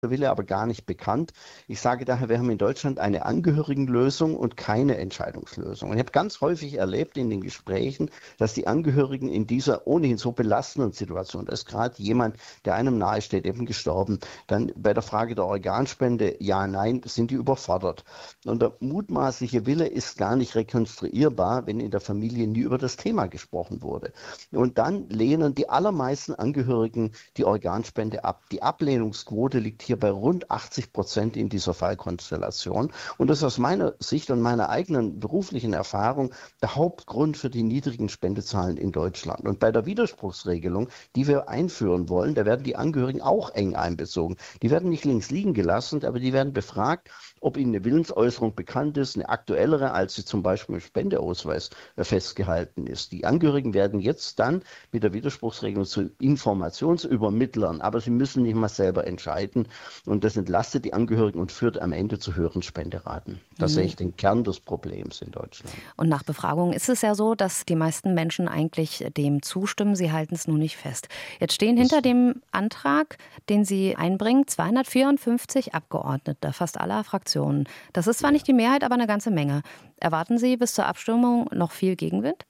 Wille aber gar nicht bekannt. Ich sage daher, wir haben in Deutschland eine Angehörigenlösung und keine Entscheidungslösung. Und ich habe ganz häufig erlebt in den Gesprächen, dass die Angehörigen in dieser ohnehin so belastenden Situation, da ist gerade jemand, der einem nahesteht, eben gestorben, dann bei der Frage der Organspende, ja, nein, sind die überfordert. Und der mutmaßliche Wille ist gar nicht rekonstruierbar, wenn in der Familie nie über das Thema gesprochen wurde. Und dann lehnen die allermeisten Angehörigen die Organspende ab. Die Ablehnungsquote liegt hier bei rund 80% in dieser Fallkonstellation. Und das ist aus meiner Sicht und meiner eigenen beruflichen Erfahrung der Hauptgrund für die niedrigen Spendezahlen in Deutschland. Und bei der Widerspruchsregelung, die wir einführen wollen, da werden die Angehörigen auch eng einbezogen. Die werden nicht links liegen gelassen, aber die werden befragt, ob ihnen eine Willensäußerung bekannt ist, eine aktuellere, als sie zum Beispiel im Spendeausweis festgehalten ist. Die Angehörigen werden jetzt dann mit der Widerspruchsregelung zu Informationsübermittlern, aber sie müssen nicht mal selber entscheiden. Und das entlastet die Angehörigen und führt am Ende zu höheren Spenderaten. Das sehe ich den Kern des Problems in Deutschland. Und nach Befragungen ist es ja so, dass die meisten Menschen eigentlich dem zustimmen. Sie halten es nur nicht fest. Jetzt stehen hinter dem Antrag, den Sie einbringen, 254 Abgeordnete, fast aller Fraktionen. Das ist zwar nicht die Mehrheit, aber eine ganze Menge. Erwarten Sie bis zur Abstimmung noch viel Gegenwind?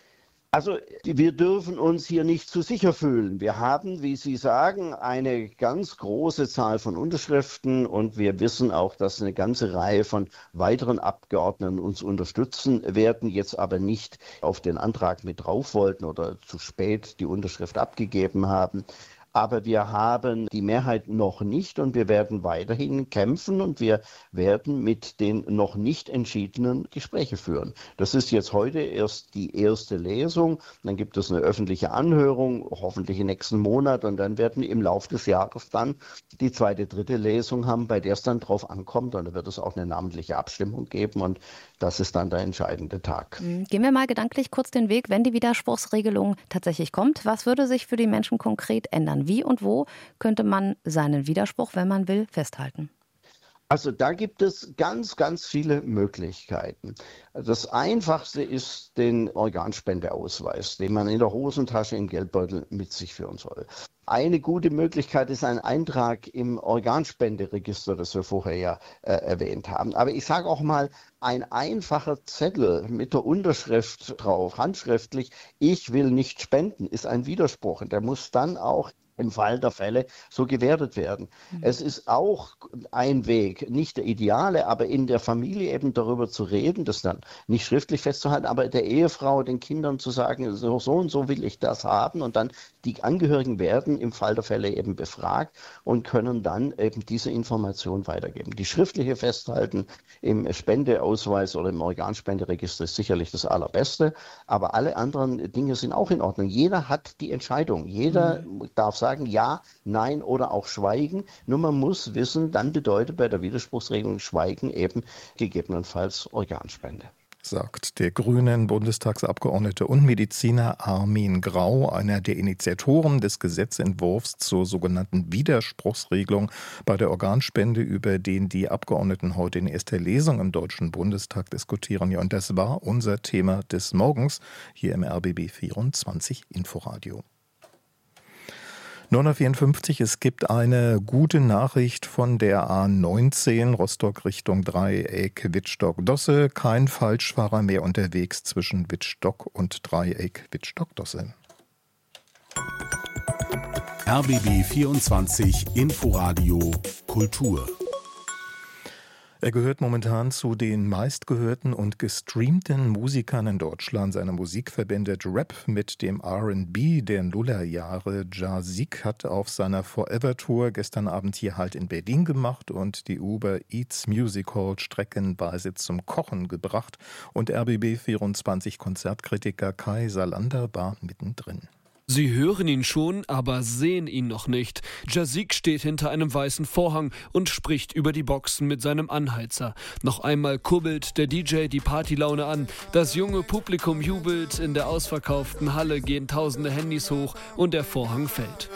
Also wir dürfen uns hier nicht zu sicher fühlen. Wir haben, wie Sie sagen, eine ganz große Zahl von Unterschriften und wir wissen auch, dass eine ganze Reihe von weiteren Abgeordneten uns unterstützen werden, jetzt aber nicht auf den Antrag mit drauf wollten oder zu spät die Unterschrift abgegeben haben. Aber wir haben die Mehrheit noch nicht und wir werden weiterhin kämpfen und wir werden mit den noch nicht entschiedenen Gespräche führen. Das ist jetzt heute erst die erste Lesung, dann gibt es eine öffentliche Anhörung, hoffentlich im nächsten Monat und dann werden wir im Laufe des Jahres dann die zweite, dritte Lesung haben, bei der es dann drauf ankommt und da wird es auch eine namentliche Abstimmung geben und das ist dann der entscheidende Tag. Gehen wir mal gedanklich kurz den Weg, wenn die Widerspruchsregelung tatsächlich kommt. Was würde sich für die Menschen konkret ändern? Wie und wo könnte man seinen Widerspruch, wenn man will, festhalten? Also da gibt es ganz, ganz viele Möglichkeiten. Das Einfachste ist den Organspendeausweis, den man in der Hosentasche im Geldbeutel mit sich führen soll. Eine gute Möglichkeit ist ein Eintrag im Organspenderegister, das wir vorher ja erwähnt haben. Aber ich sage auch mal, ein einfacher Zettel mit der Unterschrift drauf, handschriftlich, ich will nicht spenden, ist ein Widerspruch. Und der muss dann auch im Fall der Fälle so gewertet werden. Es ist auch ein Weg, nicht der ideale, aber in der Familie eben darüber zu reden, das dann nicht schriftlich festzuhalten, aber der Ehefrau, den Kindern zu sagen, so und so will ich das haben und dann die Angehörigen werden im Fall der Fälle eben befragt und können dann eben diese Information weitergeben. Die schriftliche Festhalten im Spendeausweis oder im Organspenderegister ist sicherlich das Allerbeste, aber alle anderen Dinge sind auch in Ordnung. Jeder hat die Entscheidung. Jeder darf sagen ja, nein oder auch schweigen. Nur man muss wissen, dann bedeutet bei der Widerspruchsregelung Schweigen eben gegebenenfalls Organspende. Sagt der Grünen Bundestagsabgeordnete und Mediziner Armin Grau, einer der Initiatoren des Gesetzentwurfs zur sogenannten Widerspruchsregelung bei der Organspende, über den die Abgeordneten heute in erster Lesung im Deutschen Bundestag diskutieren. Ja, und das war unser Thema des Morgens hier im RBB 24 Inforadio. 9:54 Uhr, es gibt eine gute Nachricht von der A19 Rostock Richtung Dreieck Wittstock-Dosse. Kein Falschfahrer mehr unterwegs zwischen Wittstock und Dreieck Wittstock-Dosse. RBB 24 Inforadio Kultur. Er gehört momentan zu den meistgehörten und gestreamten Musikern in Deutschland. Seine Musik verbindet Rap mit dem R&B der Nullerjahre. Jazik hat auf seiner Forever-Tour gestern Abend hier Halt in Berlin gemacht und die Uber Eats Music Hall streckenweise zum Kochen gebracht. Und RBB 24 Konzertkritiker Kai Salander war mittendrin. Sie hören ihn schon, aber sehen ihn noch nicht. Jazik steht hinter einem weißen Vorhang und spricht über die Boxen mit seinem Anheizer. Noch einmal kurbelt der DJ die Partylaune an. Das junge Publikum jubelt, in der ausverkauften Halle gehen tausende Handys hoch und der Vorhang fällt.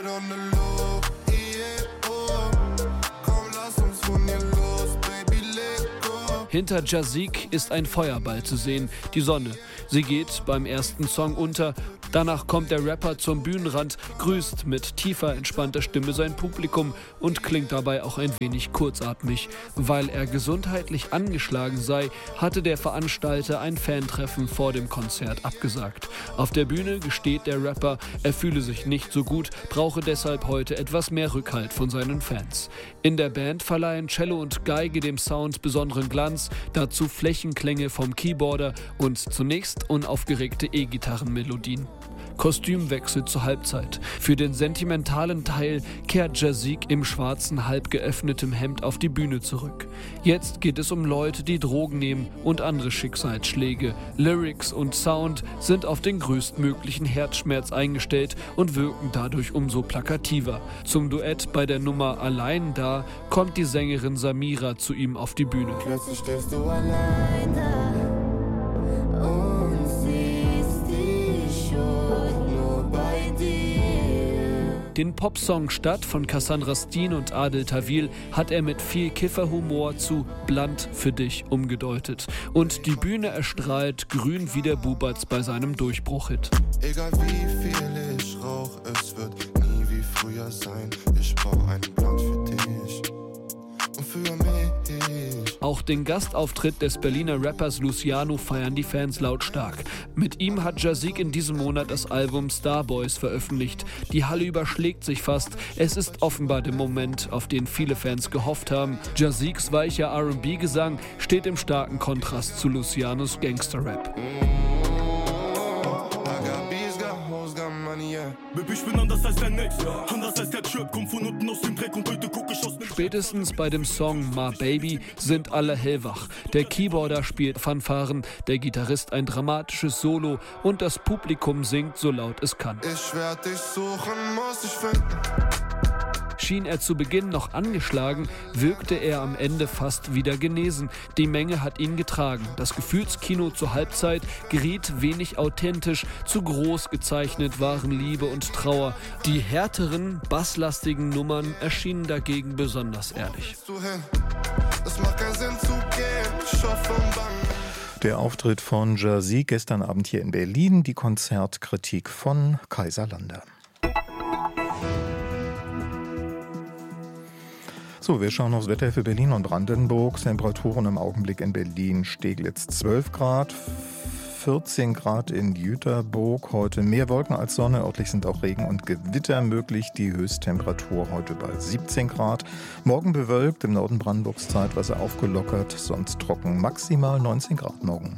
Hinter Jazik ist ein Feuerball zu sehen, die Sonne. Sie geht beim ersten Song unter Danach kommt der Rapper zum Bühnenrand, grüßt mit tiefer, entspannter Stimme sein Publikum und klingt dabei auch ein wenig kurzatmig. Weil er gesundheitlich angeschlagen sei, hatte der Veranstalter ein Fantreffen vor dem Konzert abgesagt. Auf der Bühne gesteht der Rapper, er fühle sich nicht so gut, brauche deshalb heute etwas mehr Rückhalt von seinen Fans. In der Band verleihen Cello und Geige dem Sound besonderen Glanz, dazu Flächenklänge vom Keyboarder und zunächst unaufgeregte E-Gitarrenmelodien. Kostümwechsel zur Halbzeit. Für den sentimentalen Teil kehrt Jazik im schwarzen, halb geöffneten Hemd auf die Bühne zurück. Jetzt geht es um Leute, die Drogen nehmen und andere Schicksalsschläge. Lyrics und Sound sind auf den größtmöglichen Herzschmerz eingestellt und wirken dadurch umso plakativer. Zum Duett bei der Nummer Allein da kommt die Sängerin Samira zu ihm auf die Bühne. Plötzlich stehst du allein da. Den Popsong Stadt von Cassandra Steen und Adel Tawil hat er mit viel Kifferhumor zu Blunt für dich umgedeutet. Und die Bühne erstrahlt grün wie der Bubatz bei seinem Durchbruch-Hit. Egal wie viel ich rauch, es wird nie wie früher sein. Ich brauch einen Blunt für dich und für mich. Auch den Gastauftritt des Berliner Rappers Luciano feiern die Fans lautstark. Mit ihm hat Jazik in diesem Monat das Album Starboys veröffentlicht. Die Halle überschlägt sich fast. Es ist offenbar der Moment, auf den viele Fans gehofft haben. Jaziks weicher R&B-Gesang steht im starken Kontrast zu Lucianos Gangster-Rap. Ich bin anders als der Next, anders als der Trap, komm von unten aus dem Dreck und heute guck ich aus dem Spätestens bei dem Song My Baby sind alle hellwach. Der Keyboarder spielt Fanfaren, der Gitarrist ein dramatisches Solo und das Publikum singt so laut es kann. Ich werd dich suchen, muss ich finden. Schien er zu Beginn noch angeschlagen, wirkte er am Ende fast wieder genesen. Die Menge hat ihn getragen. Das Gefühlskino zur Halbzeit geriet wenig authentisch, zu groß gezeichnet waren Liebe und Trauer. Die härteren, basslastigen Nummern erschienen dagegen besonders ehrlich. Der Auftritt von Jazik gestern Abend hier in Berlin, die Konzertkritik von Kaiser Lander. So, wir schauen aufs Wetter für Berlin und Brandenburg. Temperaturen im Augenblick in Berlin, Steglitz 12 Grad, 14 Grad in Jüterburg. Heute mehr Wolken als Sonne, örtlich sind auch Regen und Gewitter möglich. Die Höchsttemperatur heute bei 17 Grad. Morgen bewölkt, im Norden Brandenburgs zeitweise aufgelockert, sonst trocken, maximal 19 Grad morgen.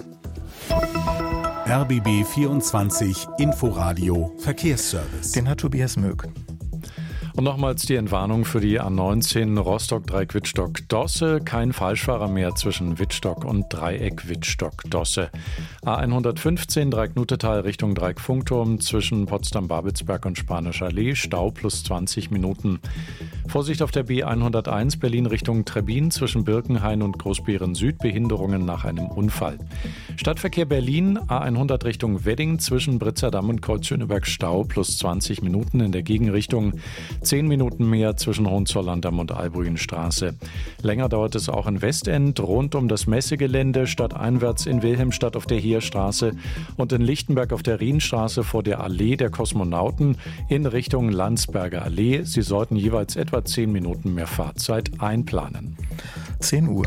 RBB 24 Inforadio Verkehrsservice. Den hat Tobias Möck. Und nochmals die Entwarnung für die A19 Rostock-Dreieck-Wittstock-Dosse. Kein Falschfahrer mehr zwischen Wittstock und Dreieck-Wittstock-Dosse. A115 Dreieck-Nutetal Richtung Dreieck-Funkturm zwischen Potsdam-Babelsberg und Spanischer Allee. Stau plus 20 Minuten. Vorsicht auf der B101 Berlin Richtung Trebbin zwischen Birkenhain und Großbeeren Süd. Behinderungen nach einem Unfall. Stadtverkehr Berlin A100 Richtung Wedding zwischen Britzerdamm und Kreuzschöneberg. Stau plus 20 Minuten in der Gegenrichtung. 10 Minuten mehr zwischen Hohenzollern-Damm und Albrügenstraße. Länger dauert es auch in Westend, rund um das Messegelände, stadteinwärts in Wilhelmstadt auf der Heerstraße und in Lichtenberg auf der Rienstraße vor der Allee der Kosmonauten in Richtung Landsberger Allee. Sie sollten jeweils etwa 10 Minuten mehr Fahrzeit einplanen. 10 Uhr.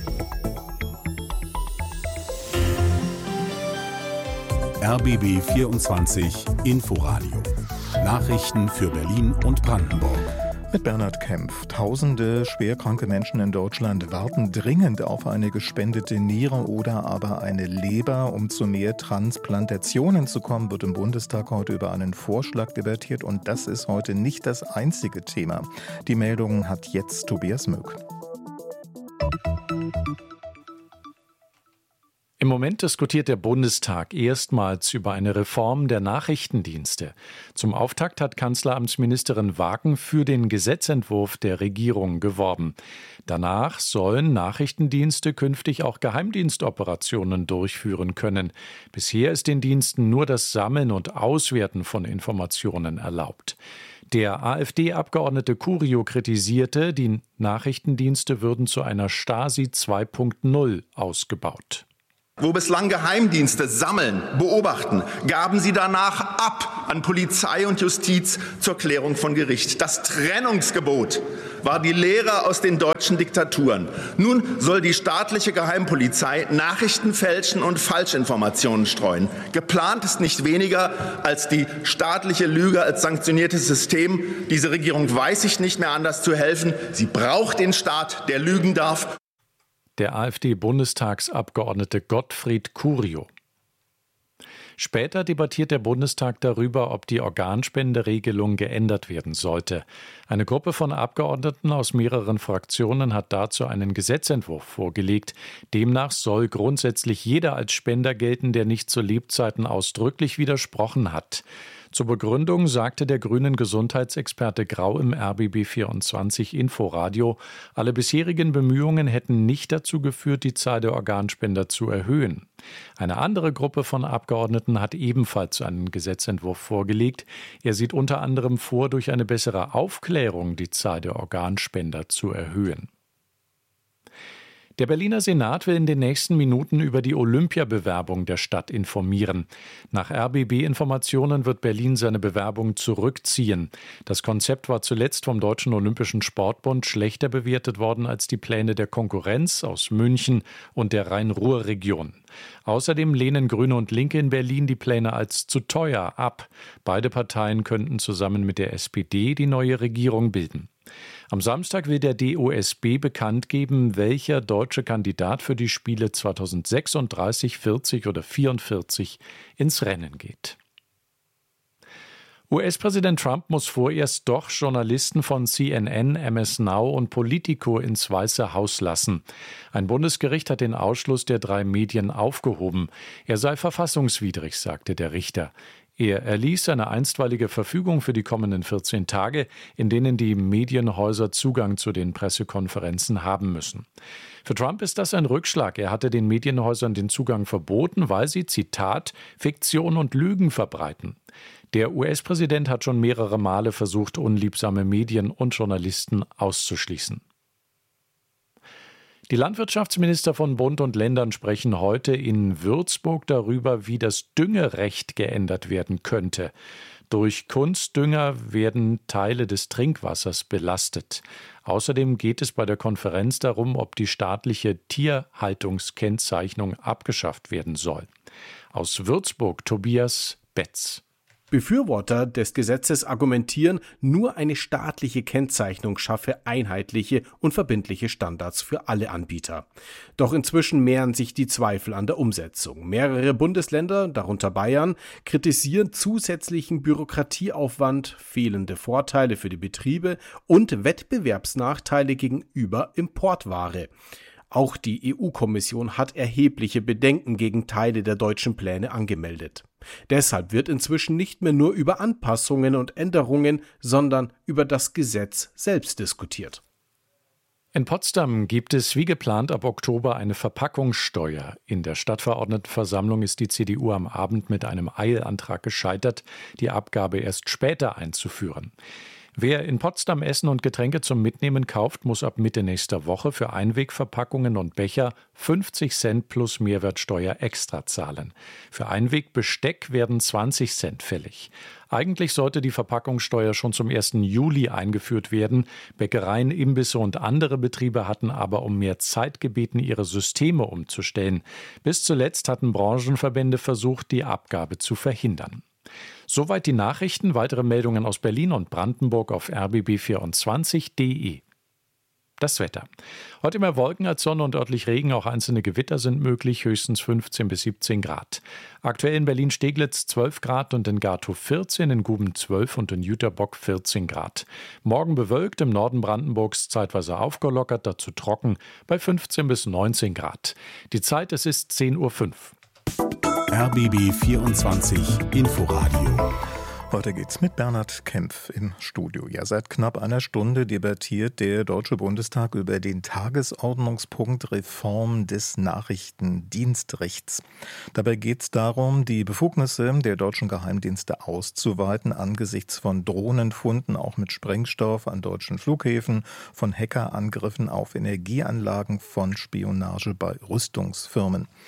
RBB 24 Inforadio. Nachrichten für Berlin und Brandenburg. Mit Bernhard Kempf. Tausende schwerkranke Menschen in Deutschland warten dringend auf eine gespendete Niere oder aber eine Leber. Um zu mehr Transplantationen zu kommen, wird im Bundestag heute über einen Vorschlag debattiert. Und das ist heute nicht das einzige Thema. Die Meldung hat jetzt Tobias Möck. Im Moment diskutiert der Bundestag erstmals über eine Reform der Nachrichtendienste. Zum Auftakt hat Kanzleramtsministerin Wagen für den Gesetzentwurf der Regierung geworben. Danach sollen Nachrichtendienste künftig auch Geheimdienstoperationen durchführen können. Bisher ist den Diensten nur das Sammeln und Auswerten von Informationen erlaubt. Der AfD-Abgeordnete Curio kritisierte, die Nachrichtendienste würden zu einer Stasi 2.0 ausgebaut. Wo bislang Geheimdienste sammeln, beobachten, gaben sie danach ab an Polizei und Justiz zur Klärung von Gericht. Das Trennungsgebot war die Lehre aus den deutschen Diktaturen. Nun soll die staatliche Geheimpolizei Nachrichten fälschen und Falschinformationen streuen. Geplant ist nicht weniger als die staatliche Lüge als sanktioniertes System. Diese Regierung weiß sich nicht mehr anders zu helfen. Sie braucht den Staat, der lügen darf. Der AfD-Bundestagsabgeordnete Gottfried Curio. Später debattiert der Bundestag darüber, ob die Organspenderegelung geändert werden sollte. Eine Gruppe von Abgeordneten aus mehreren Fraktionen hat dazu einen Gesetzentwurf vorgelegt. Demnach soll grundsätzlich jeder als Spender gelten, der nicht zu Lebzeiten ausdrücklich widersprochen hat. Zur Begründung sagte der grünen Gesundheitsexperte Grau im RBB 24 Inforadio, alle bisherigen Bemühungen hätten nicht dazu geführt, die Zahl der Organspender zu erhöhen. Eine andere Gruppe von Abgeordneten hat ebenfalls einen Gesetzentwurf vorgelegt. Er sieht unter anderem vor, durch eine bessere Aufklärung die Zahl der Organspender zu erhöhen. Der Berliner Senat will in den nächsten Minuten über die Olympiabewerbung der Stadt informieren. Nach RBB-Informationen wird Berlin seine Bewerbung zurückziehen. Das Konzept war zuletzt vom Deutschen Olympischen Sportbund schlechter bewertet worden als die Pläne der Konkurrenz aus München und der Rhein-Ruhr-Region. Außerdem lehnen Grüne und Linke in Berlin die Pläne als zu teuer ab. Beide Parteien könnten zusammen mit der SPD die neue Regierung bilden. Am Samstag will der DOSB bekannt geben, welcher deutsche Kandidat für die Spiele 2036, 40 oder 44 ins Rennen geht. US-Präsident Trump muss vorerst doch Journalisten von CNN, MS Now und Politico ins Weiße Haus lassen. Ein Bundesgericht hat den Ausschluss der 3 Medien aufgehoben. Er sei verfassungswidrig, sagte der Richter. Er erließ eine einstweilige Verfügung für die kommenden 14 Tage, in denen die Medienhäuser Zugang zu den Pressekonferenzen haben müssen. Für Trump ist das ein Rückschlag. Er hatte den Medienhäusern den Zugang verboten, weil sie, Zitat, Fiktion und Lügen verbreiten. Der US-Präsident hat schon mehrere Male versucht, unliebsame Medien und Journalisten auszuschließen. Die Landwirtschaftsminister von Bund und Ländern sprechen heute in Würzburg darüber, wie das Düngerecht geändert werden könnte. Durch Kunstdünger werden Teile des Trinkwassers belastet. Außerdem geht es bei der Konferenz darum, ob die staatliche Tierhaltungskennzeichnung abgeschafft werden soll. Aus Würzburg Tobias Betz. Befürworter des Gesetzes argumentieren, nur eine staatliche Kennzeichnung schaffe einheitliche und verbindliche Standards für alle Anbieter. Doch inzwischen mehren sich die Zweifel an der Umsetzung. Mehrere Bundesländer, darunter Bayern, kritisieren zusätzlichen Bürokratieaufwand, fehlende Vorteile für die Betriebe und Wettbewerbsnachteile gegenüber Importware. Auch die EU-Kommission hat erhebliche Bedenken gegen Teile der deutschen Pläne angemeldet. Deshalb wird inzwischen nicht mehr nur über Anpassungen und Änderungen, sondern über das Gesetz selbst diskutiert. In Potsdam gibt es wie geplant ab Oktober eine Verpackungssteuer. In der Stadtverordnetenversammlung ist die CDU am Abend mit einem Eilantrag gescheitert, die Abgabe erst später einzuführen. Wer in Potsdam Essen und Getränke zum Mitnehmen kauft, muss ab Mitte nächster Woche für Einwegverpackungen und Becher 50 Cent plus Mehrwertsteuer extra zahlen. Für Einwegbesteck werden 20 Cent fällig. Eigentlich sollte die Verpackungssteuer schon zum 1. Juli eingeführt werden. Bäckereien, Imbisse und andere Betriebe hatten aber um mehr Zeit gebeten, ihre Systeme umzustellen. Bis zuletzt hatten Branchenverbände versucht, die Abgabe zu verhindern. Soweit die Nachrichten. Weitere Meldungen aus Berlin und Brandenburg auf rbb24.de. Das Wetter. Heute mehr Wolken als Sonne und örtlich Regen, auch einzelne Gewitter sind möglich, höchstens 15 bis 17 Grad. Aktuell in Berlin-Steglitz 12 Grad und in Gatow 14, in Guben 12 und in Jüterbock 14 Grad. Morgen bewölkt, im Norden Brandenburgs zeitweise aufgelockert, dazu trocken bei 15 bis 19 Grad. Die Zeit, es ist 10:05 Uhr. RBB 24 Inforadio. Weiter geht's mit Bernhard Kempf im Studio. Ja, seit knapp einer Stunde debattiert der Deutsche Bundestag über den Tagesordnungspunkt Reform des Nachrichtendienstrechts. Dabei geht es darum, die Befugnisse der deutschen Geheimdienste auszuweiten angesichts von Drohnenfunden, auch mit Sprengstoff an deutschen Flughäfen, von Hackerangriffen auf Energieanlagen, von Spionage bei Rüstungsfirmen.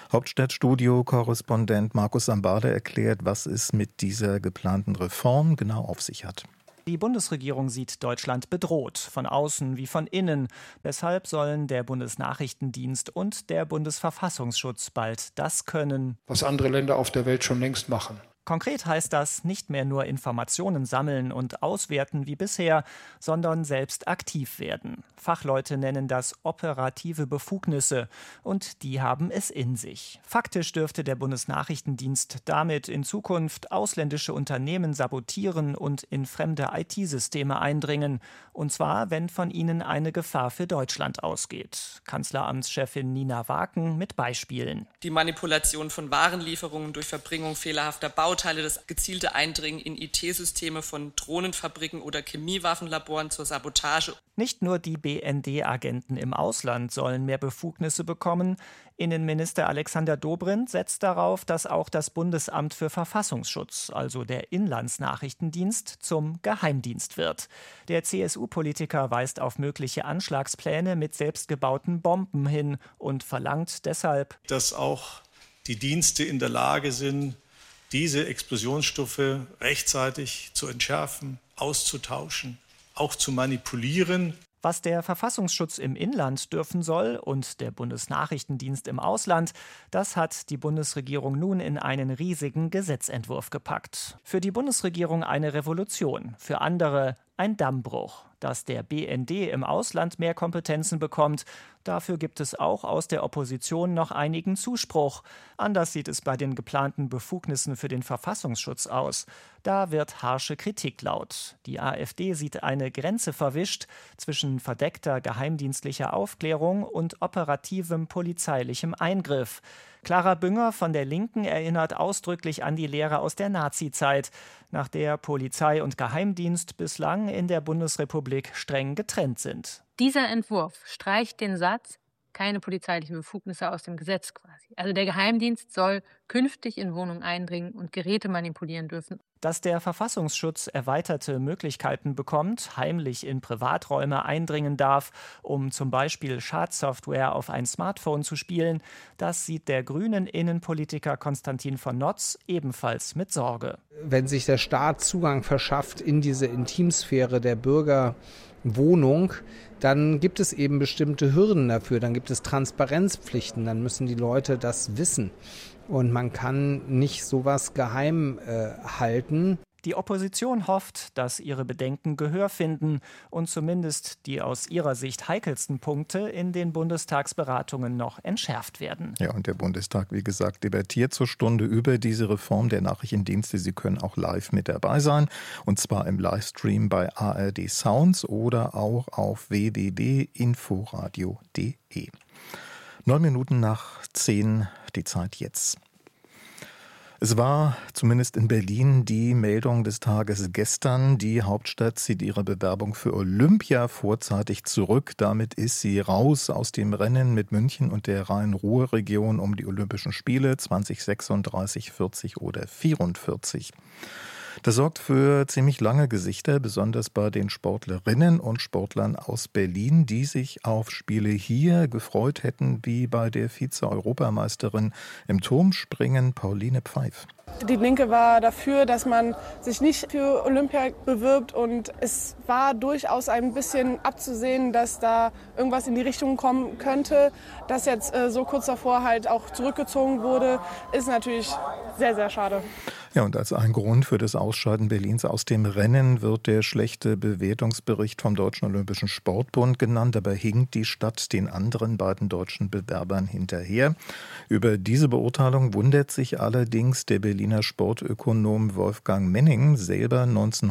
Hauptstadtstudio-Korrespondent Markus Sambade erklärt, was es mit dieser geplanten Reform genau auf sich hat. Die Bundesregierung sieht Deutschland bedroht, von außen wie von innen. Deshalb sollen der Bundesnachrichtendienst und der Bundesverfassungsschutz bald das können, was andere Länder auf der Welt schon längst machen. Konkret heißt das, nicht mehr nur Informationen sammeln und auswerten wie bisher, sondern selbst aktiv werden. Fachleute nennen das operative Befugnisse und die haben es in sich. Faktisch dürfte der Bundesnachrichtendienst damit in Zukunft ausländische Unternehmen sabotieren und in fremde IT-Systeme eindringen. Und zwar, wenn von ihnen eine Gefahr für Deutschland ausgeht. Kanzleramtschefin Nina Waken mit Beispielen. Die Manipulation von Warenlieferungen durch Verbringung fehlerhafter Bauteile, das gezielte Eindringen in IT-Systeme von Drohnenfabriken oder Chemiewaffenlaboren zur Sabotage. Nicht nur die BND-Agenten im Ausland sollen mehr Befugnisse bekommen. Innenminister Alexander Dobrindt setzt darauf, dass auch das Bundesamt für Verfassungsschutz, also der Inlandsnachrichtendienst, zum Geheimdienst wird. Der CSU-Politiker weist auf mögliche Anschlagspläne mit selbstgebauten Bomben hin und verlangt deshalb, dass auch die Dienste in der Lage sind, diese Explosionsstoffe rechtzeitig zu entschärfen, auszutauschen, auch zu manipulieren. Was der Verfassungsschutz im Inland dürfen soll und der Bundesnachrichtendienst im Ausland, das hat die Bundesregierung nun in einen riesigen Gesetzentwurf gepackt. Für die Bundesregierung eine Revolution, für andere ein Dammbruch. Dass der BND im Ausland mehr Kompetenzen bekommt, dafür gibt es auch aus der Opposition noch einigen Zuspruch. Anders sieht es bei den geplanten Befugnissen für den Verfassungsschutz aus. Da wird harsche Kritik laut. Die AfD sieht eine Grenze verwischt zwischen verdeckter geheimdienstlicher Aufklärung und operativem polizeilichem Eingriff. Clara Bünger von der Linken erinnert ausdrücklich an die Lehre aus der Nazizeit, nach der Polizei und Geheimdienst bislang in der Bundesrepublik streng getrennt sind. Dieser Entwurf streicht den Satz, keine polizeilichen Befugnisse aus dem Gesetz quasi. Also der Geheimdienst soll künftig in Wohnungen eindringen und Geräte manipulieren dürfen. Dass der Verfassungsschutz erweiterte Möglichkeiten bekommt, heimlich in Privaträume eindringen darf, um zum Beispiel Schadsoftware auf ein Smartphone zu spielen, das sieht der grünen Innenpolitiker Konstantin von Notz ebenfalls mit Sorge. Wenn sich der Staat Zugang verschafft in diese Intimsphäre der Bürgerwohnung, dann gibt es eben bestimmte Hürden dafür, dann gibt es Transparenzpflichten, dann müssen die Leute das wissen. Und man kann nicht sowas geheim halten. Die Opposition hofft, dass ihre Bedenken Gehör finden und zumindest die aus ihrer Sicht heikelsten Punkte in den Bundestagsberatungen noch entschärft werden. Ja, und der Bundestag, wie gesagt, debattiert zur Stunde über diese Reform der Nachrichtendienste. Sie können auch live mit dabei sein, und zwar im Livestream bei ARD Sounds oder auch auf www.inforadio.de. 9 Minuten nach 10, die Zeit jetzt. Es war zumindest in Berlin die Meldung des Tages gestern. Die Hauptstadt zieht ihre Bewerbung für Olympia vorzeitig zurück. Damit ist sie raus aus dem Rennen mit München und der Rhein-Ruhr-Region um die Olympischen Spiele 2036, 40 oder 44. Das sorgt für ziemlich lange Gesichter, besonders bei den Sportlerinnen und Sportlern aus Berlin, die sich auf Spiele hier gefreut hätten, wie bei der Vize-Europameisterin im Turmspringen Pauline Pfeif. Die Linke war dafür, dass man sich nicht für Olympia bewirbt, und es war durchaus ein bisschen abzusehen, dass da irgendwas in die Richtung kommen könnte. Dass jetzt so kurz davor halt auch zurückgezogen wurde, ist natürlich sehr, sehr schade. Ja, und als ein Grund für das Ausscheiden Berlins aus dem Rennen wird der schlechte Bewertungsbericht vom Deutschen Olympischen Sportbund genannt. Dabei hinkt die Stadt den anderen beiden deutschen Bewerbern hinterher. Über diese Beurteilung wundert sich allerdings der Berliner Sportökonom Wolfgang Menning, selber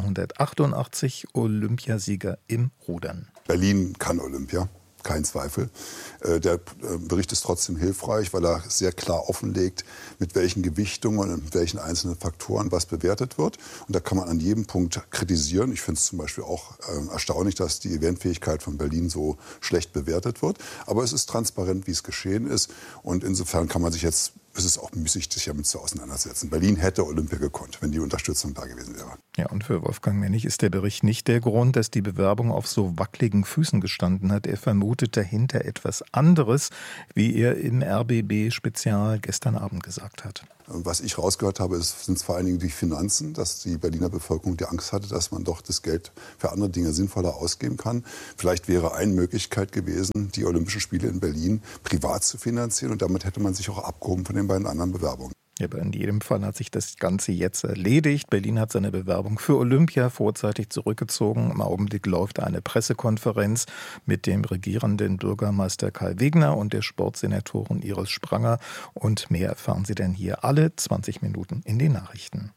1988 Olympiasieger im Rudern. Berlin kann Olympia. Kein Zweifel. Der Bericht ist trotzdem hilfreich, weil er sehr klar offenlegt, mit welchen Gewichtungen und mit welchen einzelnen Faktoren was bewertet wird. Und da kann man an jedem Punkt kritisieren. Ich finde es zum Beispiel auch erstaunlich, dass die Eventfähigkeit von Berlin so schlecht bewertet wird. Aber es ist transparent, wie es geschehen ist. Und insofern kann man sich jetzt ist es auch müßig, sich damit zu auseinandersetzen. Berlin hätte Olympia gekonnt, wenn die Unterstützung da gewesen wäre. Ja, und für Wolfgang Mennig ist der Bericht nicht der Grund, dass die Bewerbung auf so wackeligen Füßen gestanden hat. Er vermutet dahinter etwas anderes, wie er im RBB-Spezial gestern Abend gesagt hat. Was ich rausgehört habe, sind vor allen Dingen die Finanzen, dass die Berliner Bevölkerung die Angst hatte, dass man doch das Geld für andere Dinge sinnvoller ausgeben kann. Vielleicht wäre eine Möglichkeit gewesen, die Olympischen Spiele in Berlin privat zu finanzieren und damit hätte man sich auch abgehoben von den beiden anderen Bewerbungen. Ja, aber in jedem Fall hat sich das Ganze jetzt erledigt. Berlin hat seine Bewerbung für Olympia vorzeitig zurückgezogen. Im Augenblick läuft eine Pressekonferenz mit dem regierenden Bürgermeister Kai Wegner und der Sportsenatorin Iris Spranger. Und mehr erfahren Sie dann hier alle 20 Minuten in den Nachrichten.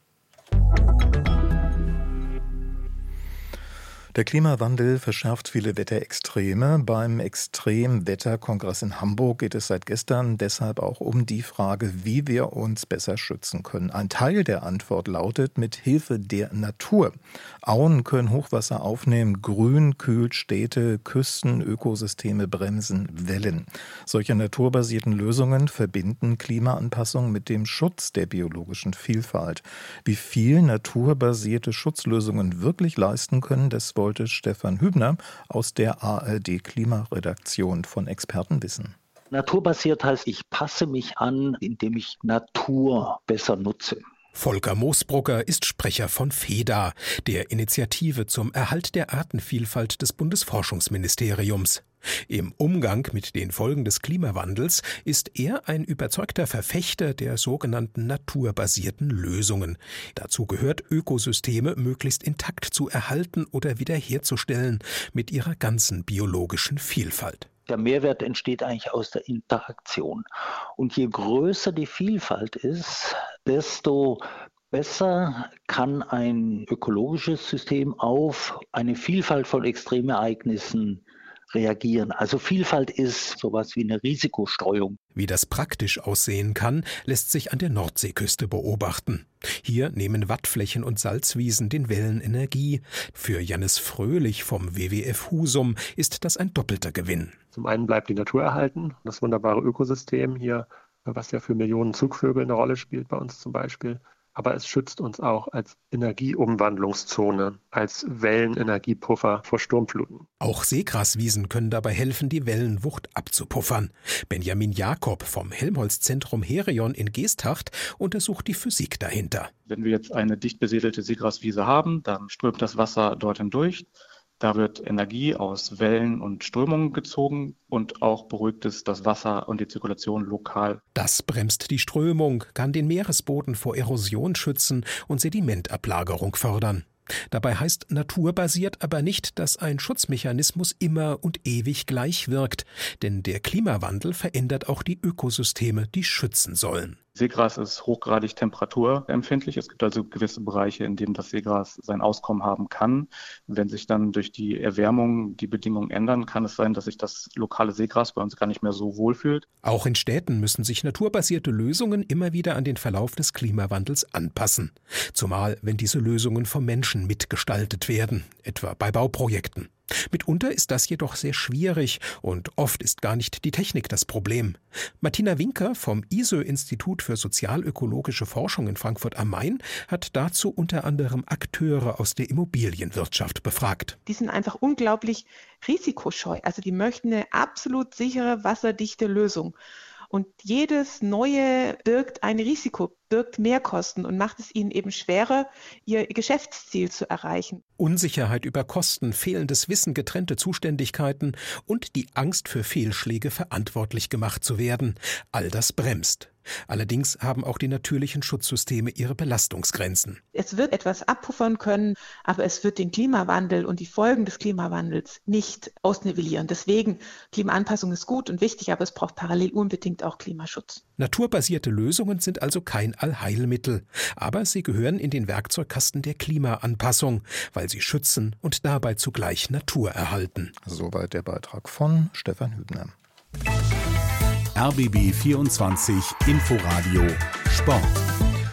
Der Klimawandel verschärft viele Wetterextreme. Beim Extremwetterkongress in Hamburg geht es seit gestern deshalb auch um die Frage, wie wir uns besser schützen können. Ein Teil der Antwort lautet, mit Hilfe der Natur. Auen können Hochwasser aufnehmen, Grün kühlt Städte, Küsten, Ökosysteme bremsen Wellen. Solche naturbasierten Lösungen verbinden Klimaanpassung mit dem Schutz der biologischen Vielfalt. Wie viel naturbasierte Schutzlösungen wirklich leisten können, das wollte Stefan Hübner aus der ARD-Klimaredaktion von Experten wissen. Naturbasiert heißt, ich passe mich an, indem ich Natur besser nutze. Volker Moosbrugger ist Sprecher von FEDA, der Initiative zum Erhalt der Artenvielfalt des Bundesforschungsministeriums. Im Umgang mit den Folgen des Klimawandels ist er ein überzeugter Verfechter der sogenannten naturbasierten Lösungen. Dazu gehört, Ökosysteme möglichst intakt zu erhalten oder wiederherzustellen mit ihrer ganzen biologischen Vielfalt. Der Mehrwert entsteht eigentlich aus der Interaktion. Und je größer die Vielfalt ist, desto besser kann ein ökologisches System auf eine Vielfalt von Extremereignissen reagieren. Also Vielfalt ist sowas wie eine Risikostreuung. Wie das praktisch aussehen kann, lässt sich an der Nordseeküste beobachten. Hier nehmen Wattflächen und Salzwiesen den Wellen Energie. Für Jannis Fröhlich vom WWF Husum ist das ein doppelter Gewinn. Zum einen bleibt die Natur erhalten, das wunderbare Ökosystem hier, was ja für Millionen Zugvögel eine Rolle spielt bei uns zum Beispiel. Aber es schützt uns auch als Energieumwandlungszone, als Wellenenergiepuffer vor Sturmfluten. Auch Seegraswiesen können dabei helfen, die Wellenwucht abzupuffern. Benjamin Jakob vom Helmholtz-Zentrum Herion in Geesthacht untersucht die Physik dahinter. Wenn wir jetzt eine dicht besiedelte Seegraswiese haben, dann strömt das Wasser dorthin durch. Da wird Energie aus Wellen und Strömungen gezogen und auch beruhigt es das Wasser und die Zirkulation lokal. Das bremst die Strömung, kann den Meeresboden vor Erosion schützen und Sedimentablagerung fördern. Dabei heißt naturbasiert aber nicht, dass ein Schutzmechanismus immer und ewig gleich wirkt. Denn der Klimawandel verändert auch die Ökosysteme, die schützen sollen. Seegras ist hochgradig temperaturempfindlich. Es gibt also gewisse Bereiche, in denen das Seegras sein Auskommen haben kann. Wenn sich dann durch die Erwärmung die Bedingungen ändern, kann es sein, dass sich das lokale Seegras bei uns gar nicht mehr so wohlfühlt. Auch in Städten müssen sich naturbasierte Lösungen immer wieder an den Verlauf des Klimawandels anpassen. Zumal, wenn diese Lösungen vom Menschen mitgestaltet werden, etwa bei Bauprojekten. Mitunter ist das jedoch sehr schwierig und oft ist gar nicht die Technik das Problem. Martina Winker vom ISÖ-Institut für sozialökologische Forschung in Frankfurt am Main hat dazu unter anderem Akteure aus der Immobilienwirtschaft befragt. Die sind einfach unglaublich risikoscheu. Also die möchten eine absolut sichere, wasserdichte Lösung. Und jedes Neue birgt ein Risiko, birgt Mehrkosten und macht es ihnen eben schwerer, ihr Geschäftsziel zu erreichen. Unsicherheit über Kosten, fehlendes Wissen, getrennte Zuständigkeiten und die Angst für Fehlschläge verantwortlich gemacht zu werden. All das bremst. Allerdings haben auch die natürlichen Schutzsysteme ihre Belastungsgrenzen. Es wird etwas abpuffern können, aber es wird den Klimawandel und die Folgen des Klimawandels nicht ausnivellieren. Deswegen, Klimaanpassung ist gut und wichtig, aber es braucht parallel unbedingt auch Klimaschutz. Naturbasierte Lösungen sind also kein Allheilmittel, aber sie gehören in den Werkzeugkasten der Klimaanpassung, weil sie schützen und dabei zugleich Natur erhalten. Soweit der Beitrag von Stefan Hübner. RBB 24 Inforadio Sport.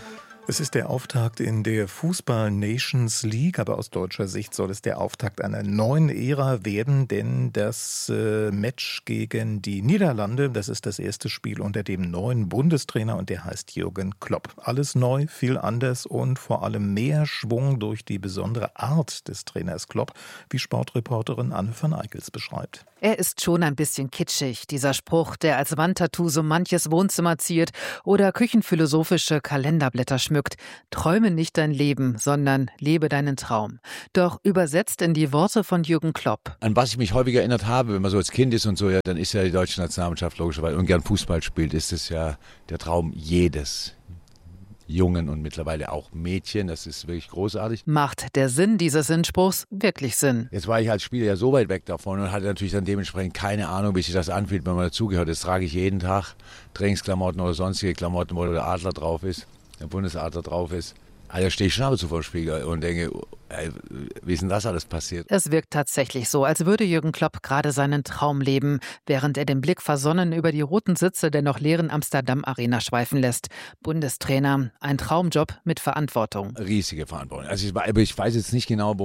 Es ist der Auftakt in der Fußball-Nations League, aber aus deutscher Sicht soll es der Auftakt einer neuen Ära werden, denn das Match gegen die Niederlande, das ist das erste Spiel unter dem neuen Bundestrainer und der heißt Jürgen Klopp. Alles neu, viel anders und vor allem mehr Schwung durch die besondere Art des Trainers Klopp, wie Sportreporterin Anne van Eickels beschreibt. Er ist schon ein bisschen kitschig, dieser Spruch, der als Wandtattoo so manches Wohnzimmer ziert oder küchenphilosophische Kalenderblätter schmückt. Träume nicht dein Leben, sondern lebe deinen Traum. Doch übersetzt in die Worte von Jürgen Klopp. An was ich mich häufig erinnert habe, wenn man so als Kind ist und so, ja, dann ist ja die deutsche Nationalmannschaft logischerweise und gern Fußball spielt, ist es ja der Traum jedes Jungen und mittlerweile auch Mädchen. Das ist wirklich großartig. Macht der Sinn dieses Sinnspruchs wirklich Sinn? Jetzt war ich als Spieler ja so weit weg davon und hatte natürlich dann dementsprechend keine Ahnung, wie sich das anfühlt, wenn man dazugehört. Das trage ich jeden Tag, Trainingsklamotten oder sonstige Klamotten, wo der Adler drauf ist, der Bundesadler drauf ist. Also stehe ich schon ab und zu vor dem Spiegel und denke, wie ist denn das alles passiert? Es wirkt tatsächlich so, als würde Jürgen Klopp gerade seinen Traum leben, während er den Blick versonnen über die roten Sitze der noch leeren Amsterdam-Arena schweifen lässt. Bundestrainer, ein Traumjob mit Verantwortung. Riesige Verantwortung. Also ich weiß jetzt nicht genau,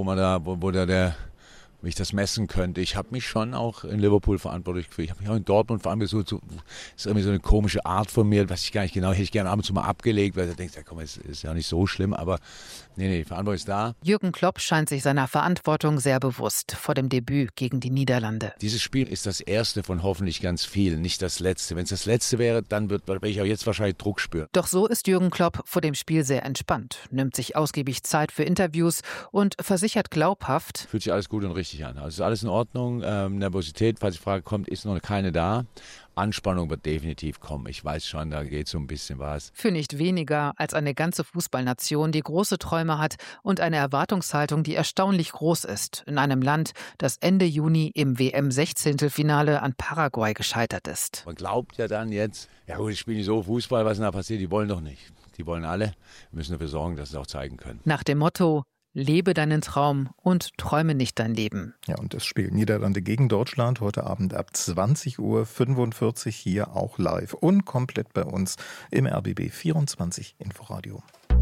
wie ich das messen könnte. Ich habe mich schon auch in Liverpool verantwortlich gefühlt. Ich habe mich auch in Dortmund verantwortlich gefühlt. Das ist irgendwie so eine komische Art von mir, was ich gar nicht genau, hätte ich gerne ab und zu mal abgelegt, weil du denkst, ja komm, es ist ja nicht so schlimm, aber nee, die Verantwortung ist da. Jürgen Klopp scheint sich seiner Verantwortung sehr bewusst vor dem Debüt gegen die Niederlande. Dieses Spiel ist das erste von hoffentlich ganz vielen, nicht das letzte. Wenn es das letzte wäre, dann werde ich auch jetzt wahrscheinlich Druck spüren. Doch so ist Jürgen Klopp vor dem Spiel sehr entspannt, nimmt sich ausgiebig Zeit für Interviews und versichert glaubhaft: Fühlt sich alles gut und richtig an. Also ist alles in Ordnung. Nervosität, falls die Frage kommt, ist noch keine da. Anspannung wird definitiv kommen. Ich weiß schon, da geht so ein bisschen was. Für nicht weniger als eine ganze Fußballnation, die große Träume hat und eine Erwartungshaltung, die erstaunlich groß ist, in einem Land, das Ende Juni im WM-16-Finale an Paraguay gescheitert ist. Man glaubt ja dann jetzt, ja gut, ich spiele nicht so Fußball, was denn da passiert, die wollen doch nicht. Die wollen alle. Wir müssen dafür sorgen, dass sie es auch zeigen können. Nach dem Motto: Lebe deinen Traum und träume nicht dein Leben. Ja, und das Spiel Niederlande gegen Deutschland heute Abend ab 20:45 Uhr hier auch live und komplett bei uns im RBB 24 Inforadio.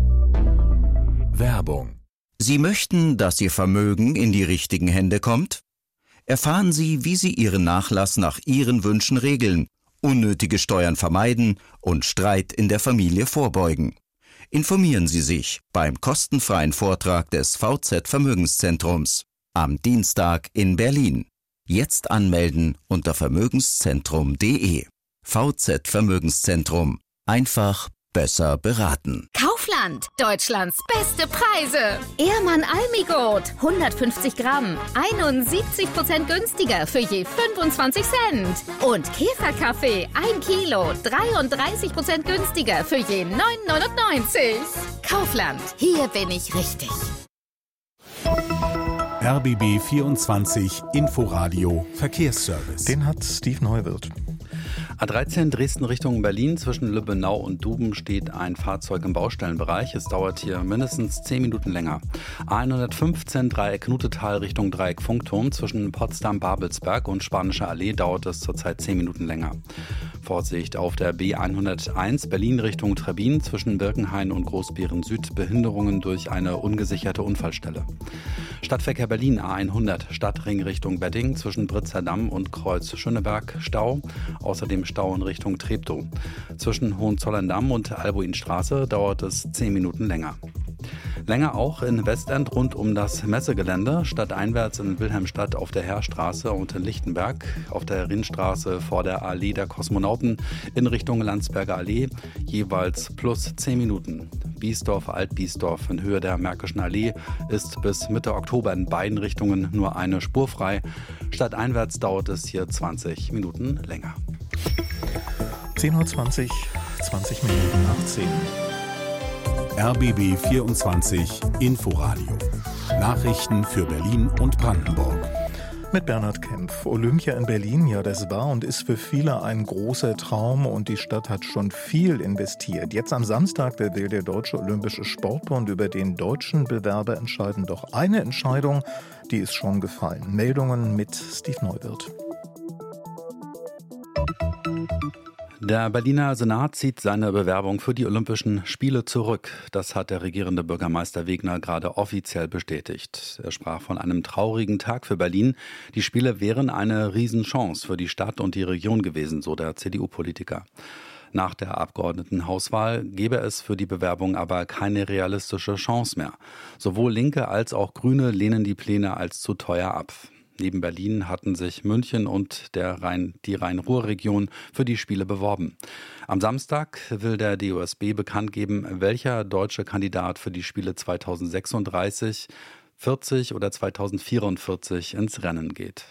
Werbung. Sie möchten, dass Ihr Vermögen in die richtigen Hände kommt? Erfahren Sie, wie Sie Ihren Nachlass nach Ihren Wünschen regeln, unnötige Steuern vermeiden und Streit in der Familie vorbeugen. Informieren Sie sich beim kostenfreien Vortrag des VZ Vermögenszentrums am Dienstag in Berlin. Jetzt anmelden unter vermögenszentrum.de. VZ Vermögenszentrum. Einfach besser beraten. Kaufland, Deutschlands beste Preise. Ehrmann Almigold, 150 Gramm, 71% günstiger für je 25 Cent. Und Käferkaffee, 1 Kilo, 33% günstiger für je 9,99. Kaufland, hier bin ich richtig. RBB 24 Inforadio Verkehrsservice. Den hat Steve Neuwirth. A13 Dresden Richtung Berlin. Zwischen Lübbenau und Duben steht ein Fahrzeug im Baustellenbereich. Es dauert hier mindestens 10 Minuten länger. A115 Dreieck Knutetal Richtung Dreieck Funkturm. Zwischen Potsdam-Babelsberg und Spanischer Allee dauert es zurzeit 10 Minuten länger. Vorsicht auf der B101 Berlin Richtung Trebin. Zwischen Birkenhain und Großbeeren Süd Behinderungen durch eine ungesicherte Unfallstelle. Stadtverkehr Berlin A100 Stadtring Richtung Wedding. Zwischen Britzerdamm und Kreuz Schöneberg Stau. Außerdem Stau in Richtung Treptow. Zwischen Hohenzollern-Damm und Albuinstraße dauert es 10 Minuten länger. Länger auch in Westend rund um das Messegelände, stadteinwärts in Wilhelmstadt auf der Heerstraße und in Lichtenberg, auf der Rinnstraße vor der Allee der Kosmonauten in Richtung Landsberger Allee, jeweils plus 10 Minuten. Biesdorf, Alt-Biesdorf in Höhe der Märkischen Allee ist bis Mitte Oktober in beiden Richtungen nur eine Spur frei. Stadteinwärts dauert es hier 20 Minuten länger. 10:20 Uhr, 20 Minuten nach 10. RBB 24 Inforadio. Nachrichten für Berlin und Brandenburg. Mit Bernhard Kempf. Olympia in Berlin, ja, das war und ist für viele ein großer Traum und die Stadt hat schon viel investiert. Jetzt am Samstag, da will der Deutsche Olympische Sportbund über den deutschen Bewerber entscheiden. Doch eine Entscheidung, die ist schon gefallen. Meldungen mit Steve Neuwirth. Der Berliner Senat zieht seine Bewerbung für die Olympischen Spiele zurück. Das hat der regierende Bürgermeister Wegner gerade offiziell bestätigt. Er sprach von einem traurigen Tag für Berlin. Die Spiele wären eine Riesenchance für die Stadt und die Region gewesen, so der CDU-Politiker. Nach der Abgeordnetenhauswahl gäbe es für die Bewerbung aber keine realistische Chance mehr. Sowohl Linke als auch Grüne lehnen die Pläne als zu teuer ab. Neben Berlin hatten sich München und die Rhein-Ruhr-Region für die Spiele beworben. Am Samstag will der DOSB bekannt geben, welcher deutsche Kandidat für die Spiele 2036, 40 oder 2044 ins Rennen geht.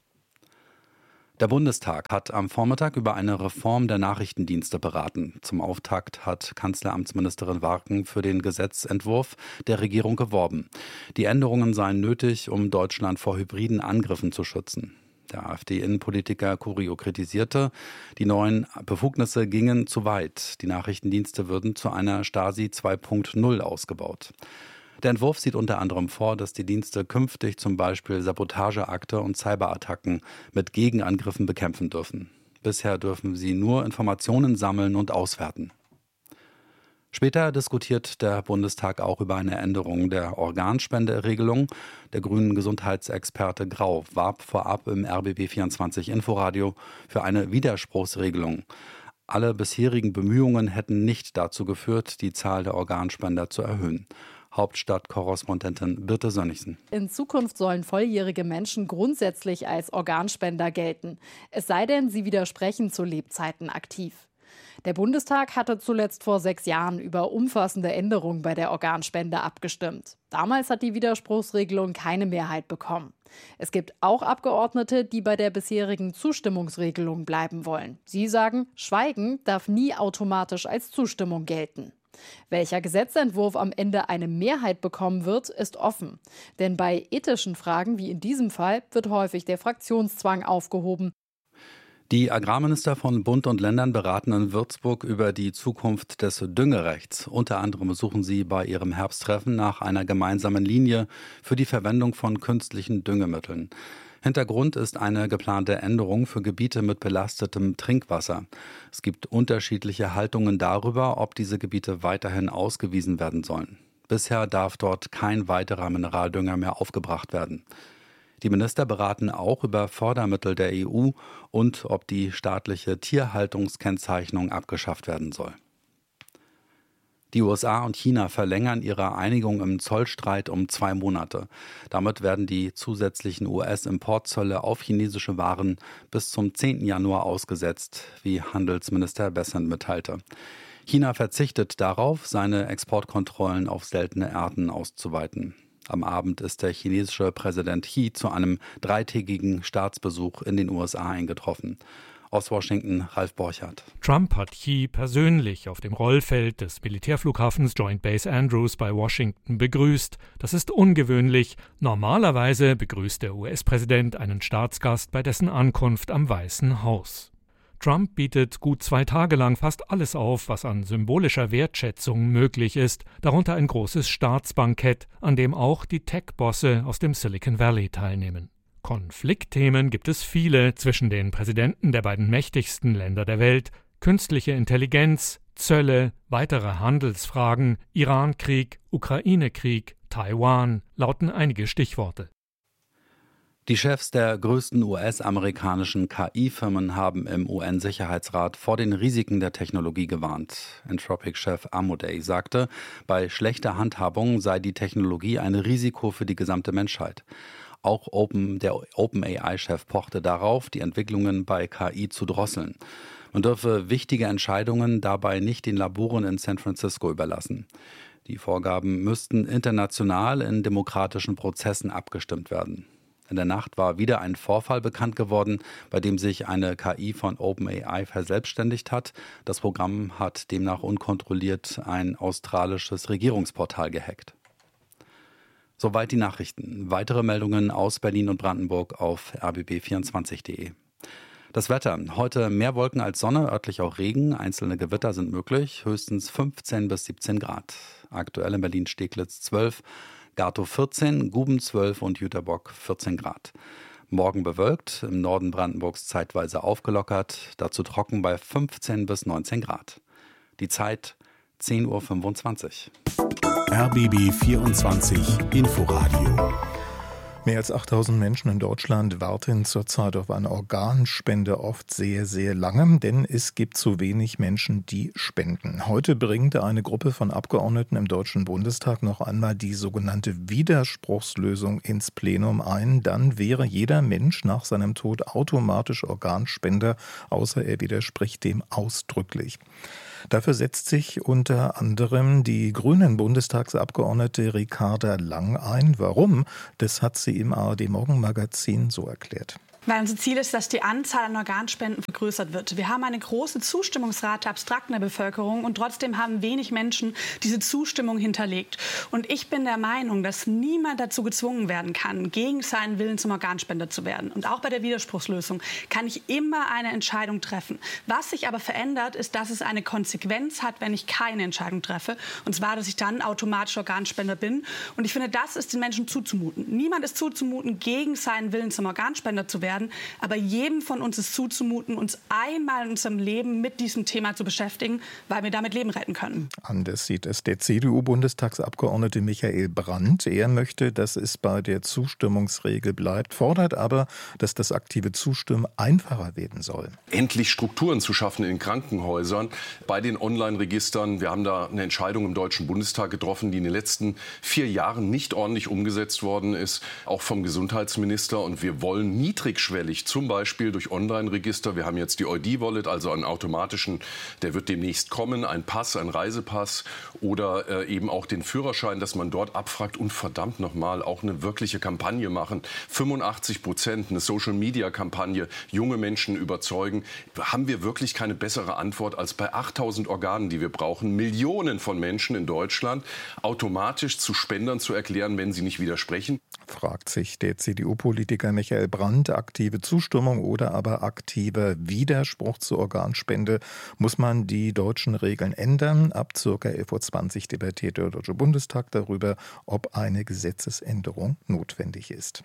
Der Bundestag hat am Vormittag über eine Reform der Nachrichtendienste beraten. Zum Auftakt hat Kanzleramtsministerin Warken für den Gesetzentwurf der Regierung geworben. Die Änderungen seien nötig, um Deutschland vor hybriden Angriffen zu schützen. Der AfD-Innenpolitiker Curio kritisierte, die neuen Befugnisse gingen zu weit. Die Nachrichtendienste würden zu einer Stasi 2.0 ausgebaut. Der Entwurf sieht unter anderem vor, dass die Dienste künftig zum Beispiel Sabotageakte und Cyberattacken mit Gegenangriffen bekämpfen dürfen. Bisher dürfen sie nur Informationen sammeln und auswerten. Später diskutiert der Bundestag auch über eine Änderung der Organspenderegelung. Der grünen Gesundheitsexperte Grau warb vorab im RBB24 Inforadio für eine Widerspruchsregelung. Alle bisherigen Bemühungen hätten nicht dazu geführt, die Zahl der Organspender zu erhöhen. Hauptstadtkorrespondentin Birte Sönnigsen. In Zukunft sollen volljährige Menschen grundsätzlich als Organspender gelten. Es sei denn, sie widersprechen zu Lebzeiten aktiv. Der Bundestag hatte zuletzt vor 6 Jahren über umfassende Änderungen bei der Organspende abgestimmt. Damals hat die Widerspruchsregelung keine Mehrheit bekommen. Es gibt auch Abgeordnete, die bei der bisherigen Zustimmungsregelung bleiben wollen. Sie sagen, Schweigen darf nie automatisch als Zustimmung gelten. Welcher Gesetzentwurf am Ende eine Mehrheit bekommen wird, ist offen. Denn bei ethischen Fragen wie in diesem Fall wird häufig der Fraktionszwang aufgehoben. Die Agrarminister von Bund und Ländern beraten in Würzburg über die Zukunft des Düngerechts. Unter anderem suchen sie bei ihrem Herbsttreffen nach einer gemeinsamen Linie für die Verwendung von künstlichen Düngemitteln. Hintergrund ist eine geplante Änderung für Gebiete mit belastetem Trinkwasser. Es gibt unterschiedliche Haltungen darüber, ob diese Gebiete weiterhin ausgewiesen werden sollen. Bisher darf dort kein weiterer Mineraldünger mehr aufgebracht werden. Die Minister beraten auch über Fördermittel der EU und ob die staatliche Tierhaltungskennzeichnung abgeschafft werden soll. Die USA und China verlängern ihre Einigung im Zollstreit um 2 Monate. Damit werden die zusätzlichen US-Importzölle auf chinesische Waren bis zum 10. Januar ausgesetzt, wie Handelsminister Bessent mitteilte. China verzichtet darauf, seine Exportkontrollen auf seltene Erden auszuweiten. Am Abend ist der chinesische Präsident Xi zu einem 3-tägigen Staatsbesuch in den USA eingetroffen. Aus Washington, Ralf Borchardt. Trump hat Xi persönlich auf dem Rollfeld des Militärflughafens Joint Base Andrews bei Washington begrüßt. Das ist ungewöhnlich. Normalerweise begrüßt der US-Präsident einen Staatsgast bei dessen Ankunft am Weißen Haus. Trump bietet gut 2 Tage lang fast alles auf, was an symbolischer Wertschätzung möglich ist, darunter ein großes Staatsbankett, an dem auch die Tech-Bosse aus dem Silicon Valley teilnehmen. Konfliktthemen gibt es viele zwischen den Präsidenten der beiden mächtigsten Länder der Welt: künstliche Intelligenz, Zölle, weitere Handelsfragen, Iran-Krieg, Ukraine-Krieg, Taiwan lauten einige Stichworte. Die Chefs der größten US-amerikanischen KI-Firmen haben im UN-Sicherheitsrat vor den Risiken der Technologie gewarnt. Anthropic-Chef Amodei sagte, bei schlechter Handhabung sei die Technologie ein Risiko für die gesamte Menschheit. Auch der OpenAI-Chef pochte darauf, die Entwicklungen bei KI zu drosseln. Man dürfe wichtige Entscheidungen dabei nicht den Laboren in San Francisco überlassen. Die Vorgaben müssten international in demokratischen Prozessen abgestimmt werden. In der Nacht war wieder ein Vorfall bekannt geworden, bei dem sich eine KI von OpenAI verselbstständigt hat. Das Programm hat demnach unkontrolliert ein australisches Regierungsportal gehackt. Soweit die Nachrichten. Weitere Meldungen aus Berlin und Brandenburg auf rbb24.de. Das Wetter. Heute mehr Wolken als Sonne, örtlich auch Regen. Einzelne Gewitter sind möglich. Höchstens 15 bis 17 Grad. Aktuell in Berlin-Steglitz 12, Gatow 14, Guben 12 und Jüterbock 14 Grad. Morgen bewölkt, im Norden Brandenburgs zeitweise aufgelockert, dazu trocken bei 15 bis 19 Grad. Die Zeit 10.25 Uhr. RBB 24 Inforadio. Mehr als 8000 Menschen in Deutschland warten zurzeit auf eine Organspende, oft sehr, sehr lange, denn es gibt zu wenig Menschen, die spenden. Heute bringt eine Gruppe von Abgeordneten im Deutschen Bundestag noch einmal die sogenannte Widerspruchslösung ins Plenum ein. Dann wäre jeder Mensch nach seinem Tod automatisch Organspender, außer er widerspricht dem ausdrücklich. Dafür setzt sich unter anderem die grünen Bundestagsabgeordnete Ricarda Lang ein. Warum? Das hat sie im ARD-Morgenmagazin so erklärt. Weil unser Ziel ist, dass die Anzahl an Organspenden vergrößert wird. Wir haben eine große Zustimmungsrate abstrakt in der Bevölkerung und trotzdem haben wenig Menschen diese Zustimmung hinterlegt. Und ich bin der Meinung, dass niemand dazu gezwungen werden kann, gegen seinen Willen zum Organspender zu werden. Und auch bei der Widerspruchslösung kann ich immer eine Entscheidung treffen. Was sich aber verändert, ist, dass es eine Konsequenz hat, wenn ich keine Entscheidung treffe. Und zwar, dass ich dann automatisch Organspender bin. Und ich finde, das ist den Menschen zuzumuten. Niemand ist zuzumuten, gegen seinen Willen zum Organspender zu werden. Aber jedem von uns ist zuzumuten, uns einmal in unserem Leben mit diesem Thema zu beschäftigen, weil wir damit Leben retten können. Anders sieht es der CDU-Bundestagsabgeordnete Michael Brandt. Er möchte, dass es bei der Zustimmungsregel bleibt, fordert aber, dass das aktive Zustimmen einfacher werden soll. Endlich Strukturen zu schaffen in Krankenhäusern, bei den Online-Registern. Wir haben da eine Entscheidung im Deutschen Bundestag getroffen, die in den letzten 4 Jahren nicht ordentlich umgesetzt worden ist, auch vom Gesundheitsminister. Und wir wollen niedrigschwellig, zum Beispiel durch Online-Register. Wir haben jetzt die ID-Wallet, also einen automatischen, der wird demnächst kommen, ein Pass, ein Reisepass oder eben auch den Führerschein, dass man dort abfragt und verdammt nochmal auch eine wirkliche Kampagne machen. 85%, eine Social-Media-Kampagne, junge Menschen überzeugen. Haben wir wirklich keine bessere Antwort als bei 8000 Organen, die wir brauchen, Millionen von Menschen in Deutschland automatisch zu Spendern zu erklären, wenn sie nicht widersprechen? Fragt sich der CDU-Politiker Michael Brandt. Aktive Zustimmung oder aber aktiver Widerspruch zur Organspende. Muss man die deutschen Regeln ändern? Ab ca. 11.20 Uhr debattiert der Deutsche Bundestag darüber, ob eine Gesetzesänderung notwendig ist.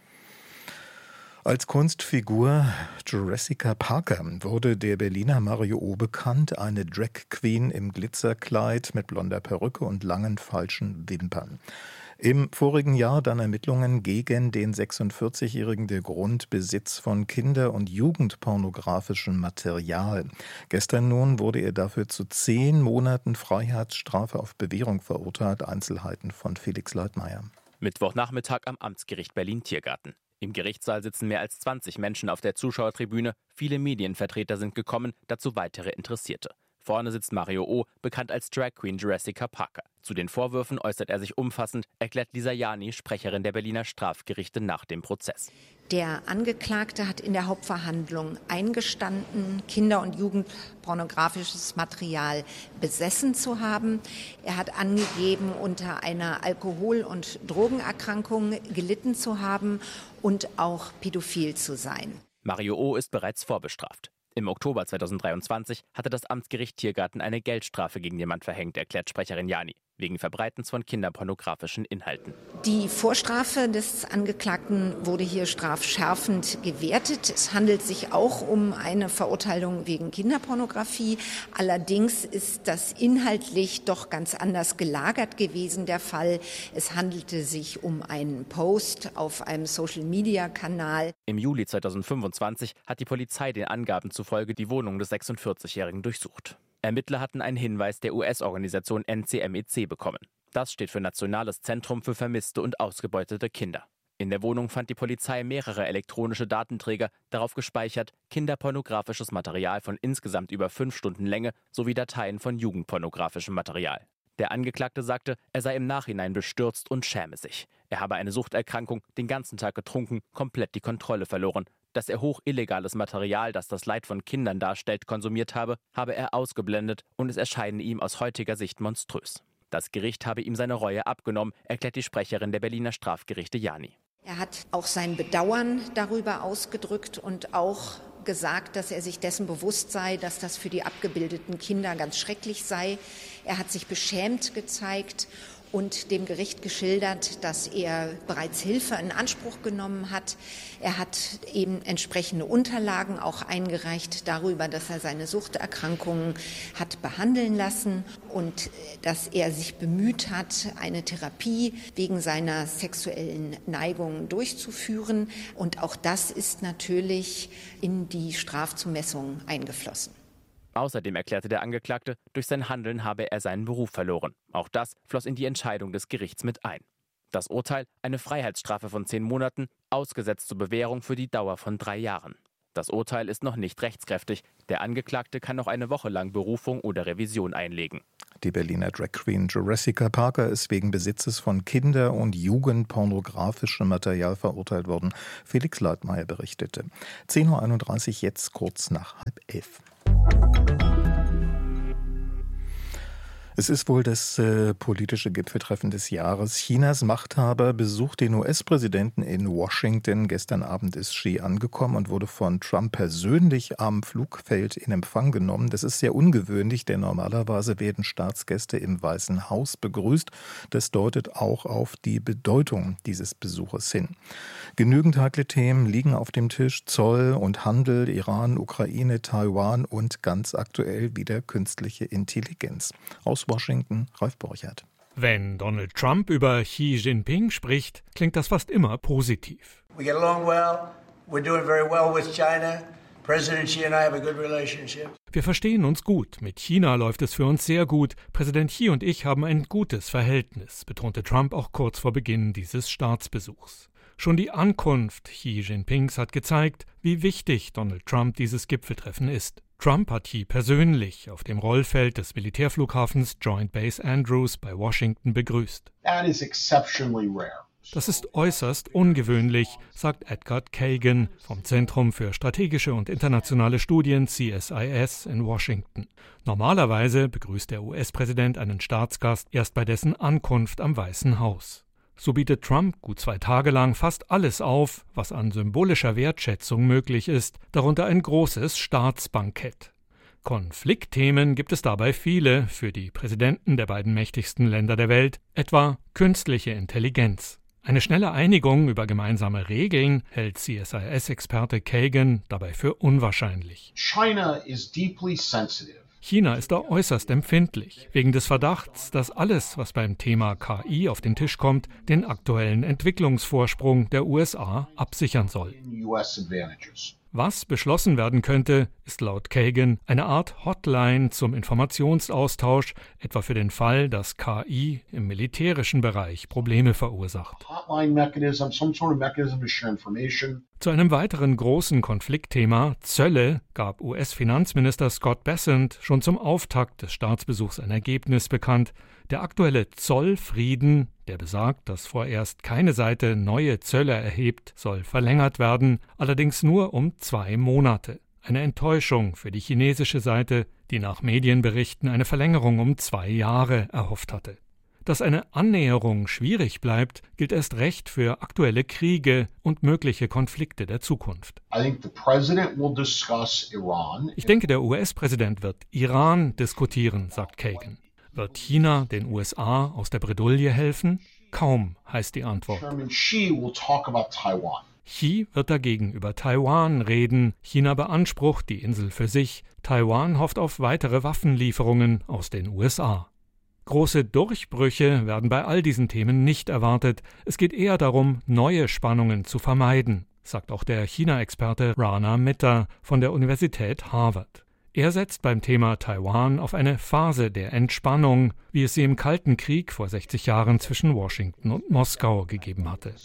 Als Kunstfigur Jessica Parker wurde der Berliner Mario O. bekannt, eine Drag Queen im Glitzerkleid mit blonder Perücke und langen falschen Wimpern. Im vorigen Jahr dann Ermittlungen gegen den 46-Jährigen der Grundbesitz von Kinder- und Jugendpornografischem Material. Gestern nun wurde er dafür zu 10 Monaten Freiheitsstrafe auf Bewährung verurteilt. Einzelheiten von Felix Leitmeier. Mittwochnachmittag am Amtsgericht Berlin-Tiergarten. Im Gerichtssaal sitzen mehr als 20 Menschen auf der Zuschauertribüne. Viele Medienvertreter sind gekommen, dazu weitere Interessierte. Vorne sitzt Mario O., bekannt als Drag Queen Jessica Parker. Zu den Vorwürfen äußert er sich umfassend, erklärt Lisa Jani, Sprecherin der Berliner Strafgerichte nach dem Prozess. Der Angeklagte hat in der Hauptverhandlung eingestanden, Kinder- und Jugendpornografisches Material besessen zu haben. Er hat angegeben, unter einer Alkohol- und Drogenerkrankung gelitten zu haben und auch pädophil zu sein. Mario O. ist bereits vorbestraft. Im Oktober 2023 hatte das Amtsgericht Tiergarten eine Geldstrafe gegen den Mann verhängt, erklärt Sprecherin Jani, wegen Verbreitens von kinderpornografischen Inhalten. Die Vorstrafe des Angeklagten wurde hier strafschärfend gewertet. Es handelt sich auch um eine Verurteilung wegen Kinderpornografie. Allerdings ist das inhaltlich doch ganz anders gelagert gewesen, der Fall. Es handelte sich um einen Post auf einem Social-Media-Kanal. Im Juli 2025 hat die Polizei den Angaben zufolge die Wohnung des 46-Jährigen durchsucht. Ermittler hatten einen Hinweis der US-Organisation NCMEC bekommen. Das steht für Nationales Zentrum für vermisste und ausgebeutete Kinder. In der Wohnung fand die Polizei mehrere elektronische Datenträger, darauf gespeichert kinderpornografisches Material von insgesamt über 5 Stunden Länge sowie Dateien von jugendpornografischem Material. Der Angeklagte sagte, er sei im Nachhinein bestürzt und schäme sich. Er habe eine Suchterkrankung, den ganzen Tag getrunken, komplett die Kontrolle verloren. Dass er hoch illegales Material, das das Leid von Kindern darstellt, konsumiert habe er ausgeblendet und es erscheine ihm aus heutiger Sicht monströs. Das Gericht habe ihm seine Reue abgenommen, erklärt die Sprecherin der Berliner Strafgerichte Jani. Er hat auch sein Bedauern darüber ausgedrückt und auch gesagt, dass er sich dessen bewusst sei, dass das für die abgebildeten Kinder ganz schrecklich sei. Er hat sich beschämt gezeigt und dem Gericht geschildert, dass er bereits Hilfe in Anspruch genommen hat. Er hat eben entsprechende Unterlagen auch eingereicht darüber, dass er seine Suchterkrankungen hat behandeln lassen und dass er sich bemüht hat, eine Therapie wegen seiner sexuellen Neigungen durchzuführen. Und auch das ist natürlich in die Strafzumessung eingeflossen. Außerdem erklärte der Angeklagte, durch sein Handeln habe er seinen Beruf verloren. Auch das floss in die Entscheidung des Gerichts mit ein. Das Urteil: eine Freiheitsstrafe von 10 Monaten, ausgesetzt zur Bewährung für die Dauer von 3 Jahren. Das Urteil ist noch nicht rechtskräftig. Der Angeklagte kann noch eine Woche lang Berufung oder Revision einlegen. Die Berliner Drag Queen Jessica Parker ist wegen Besitzes von kinder- und jugendpornografischem Material verurteilt worden. Felix Leitmayr berichtete. 10.31 Uhr, jetzt kurz nach 10:30. Es ist wohl das politische Gipfeltreffen des Jahres. Chinas Machthaber besucht den US-Präsidenten in Washington. Gestern Abend ist Xi angekommen und wurde von Trump persönlich am Flugfeld in Empfang genommen. Das ist sehr ungewöhnlich, denn normalerweise werden Staatsgäste im Weißen Haus begrüßt. Das deutet auch auf die Bedeutung dieses Besuches hin. Genügend heikle Themen liegen auf dem Tisch: Zoll und Handel, Iran, Ukraine, Taiwan und ganz aktuell wieder künstliche Intelligenz. Aus Washington, Ralf Borchert. Wenn Donald Trump über Xi Jinping spricht, klingt das fast immer positiv. We get along well. We're doing very well with China. President Xi and I have a good relationship. Wir verstehen uns gut. Mit China läuft es für uns sehr gut. Präsident Xi und ich haben ein gutes Verhältnis, betonte Trump auch kurz vor Beginn dieses Staatsbesuchs. Schon die Ankunft Xi Jinpings hat gezeigt, wie wichtig Donald Trump dieses Gipfeltreffen ist. Trump hat Xi persönlich auf dem Rollfeld des Militärflughafens Joint Base Andrews bei Washington begrüßt. Das ist äußerst ungewöhnlich, sagt Edgar Kagan vom Zentrum für strategische und internationale Studien CSIS in Washington. Normalerweise begrüßt der US-Präsident einen Staatsgast erst bei dessen Ankunft am Weißen Haus. So bietet Trump gut 2 Tage lang fast alles auf, was an symbolischer Wertschätzung möglich ist, darunter ein großes Staatsbankett. Konfliktthemen gibt es dabei viele für die Präsidenten der beiden mächtigsten Länder der Welt, etwa künstliche Intelligenz. Eine schnelle Einigung über gemeinsame Regeln hält CSIS-Experte Kagan dabei für unwahrscheinlich. China ist da äußerst empfindlich, wegen des Verdachts, dass alles, was beim Thema KI auf den Tisch kommt, den aktuellen Entwicklungsvorsprung der USA absichern soll. Was beschlossen werden könnte, ist laut Kagan eine Art Hotline zum Informationsaustausch, etwa für den Fall, dass KI im militärischen Bereich Probleme verursacht. Zu einem weiteren großen Konfliktthema, Zölle, gab US-Finanzminister Scott Bessent schon zum Auftakt des Staatsbesuchs ein Ergebnis bekannt. Der aktuelle Zollfrieden, der besagt, dass vorerst keine Seite neue Zölle erhebt, soll verlängert werden, allerdings nur um 2 Monate. Eine Enttäuschung für die chinesische Seite, die nach Medienberichten eine Verlängerung um 2 Jahre erhofft hatte. Dass eine Annäherung schwierig bleibt, gilt erst recht für aktuelle Kriege und mögliche Konflikte der Zukunft. Ich denke, der US-Präsident wird Iran diskutieren, sagt Kagan. Wird China den USA aus der Bredouille helfen? Kaum, heißt die Antwort. Xi wird dagegen über Taiwan reden. China beansprucht die Insel für sich. Taiwan hofft auf weitere Waffenlieferungen aus den USA. Große Durchbrüche werden bei all diesen Themen nicht erwartet. Es geht eher darum, neue Spannungen zu vermeiden, sagt auch der China-Experte Rana Mitter von der Universität Harvard. Er setzt beim Thema Taiwan auf eine Phase der Entspannung, wie es sie im Kalten Krieg vor 60 Jahren zwischen Washington und Moskau gegeben hatte.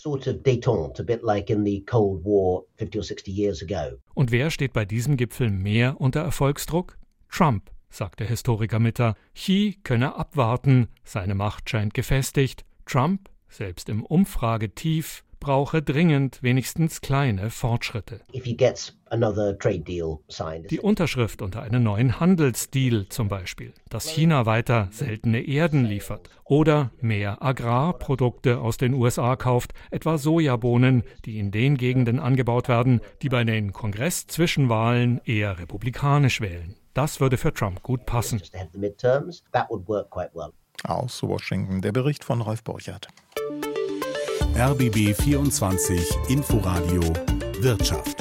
Und wer steht bei diesem Gipfel mehr unter Erfolgsdruck? Trump, sagt der Historiker Mitter. Xi könne abwarten, seine Macht scheint gefestigt. Trump, selbst im Umfragetief, brauche dringend wenigstens kleine Fortschritte. Die Unterschrift unter einen neuen Handelsdeal zum Beispiel, dass China weiter seltene Erden liefert oder mehr Agrarprodukte aus den USA kauft, etwa Sojabohnen, die in den Gegenden angebaut werden, die bei den Kongress-Zwischenwahlen eher republikanisch wählen. Das würde für Trump gut passen. Aus Washington der Bericht von Rolf Borchert. RBB 24 Inforadio Wirtschaft.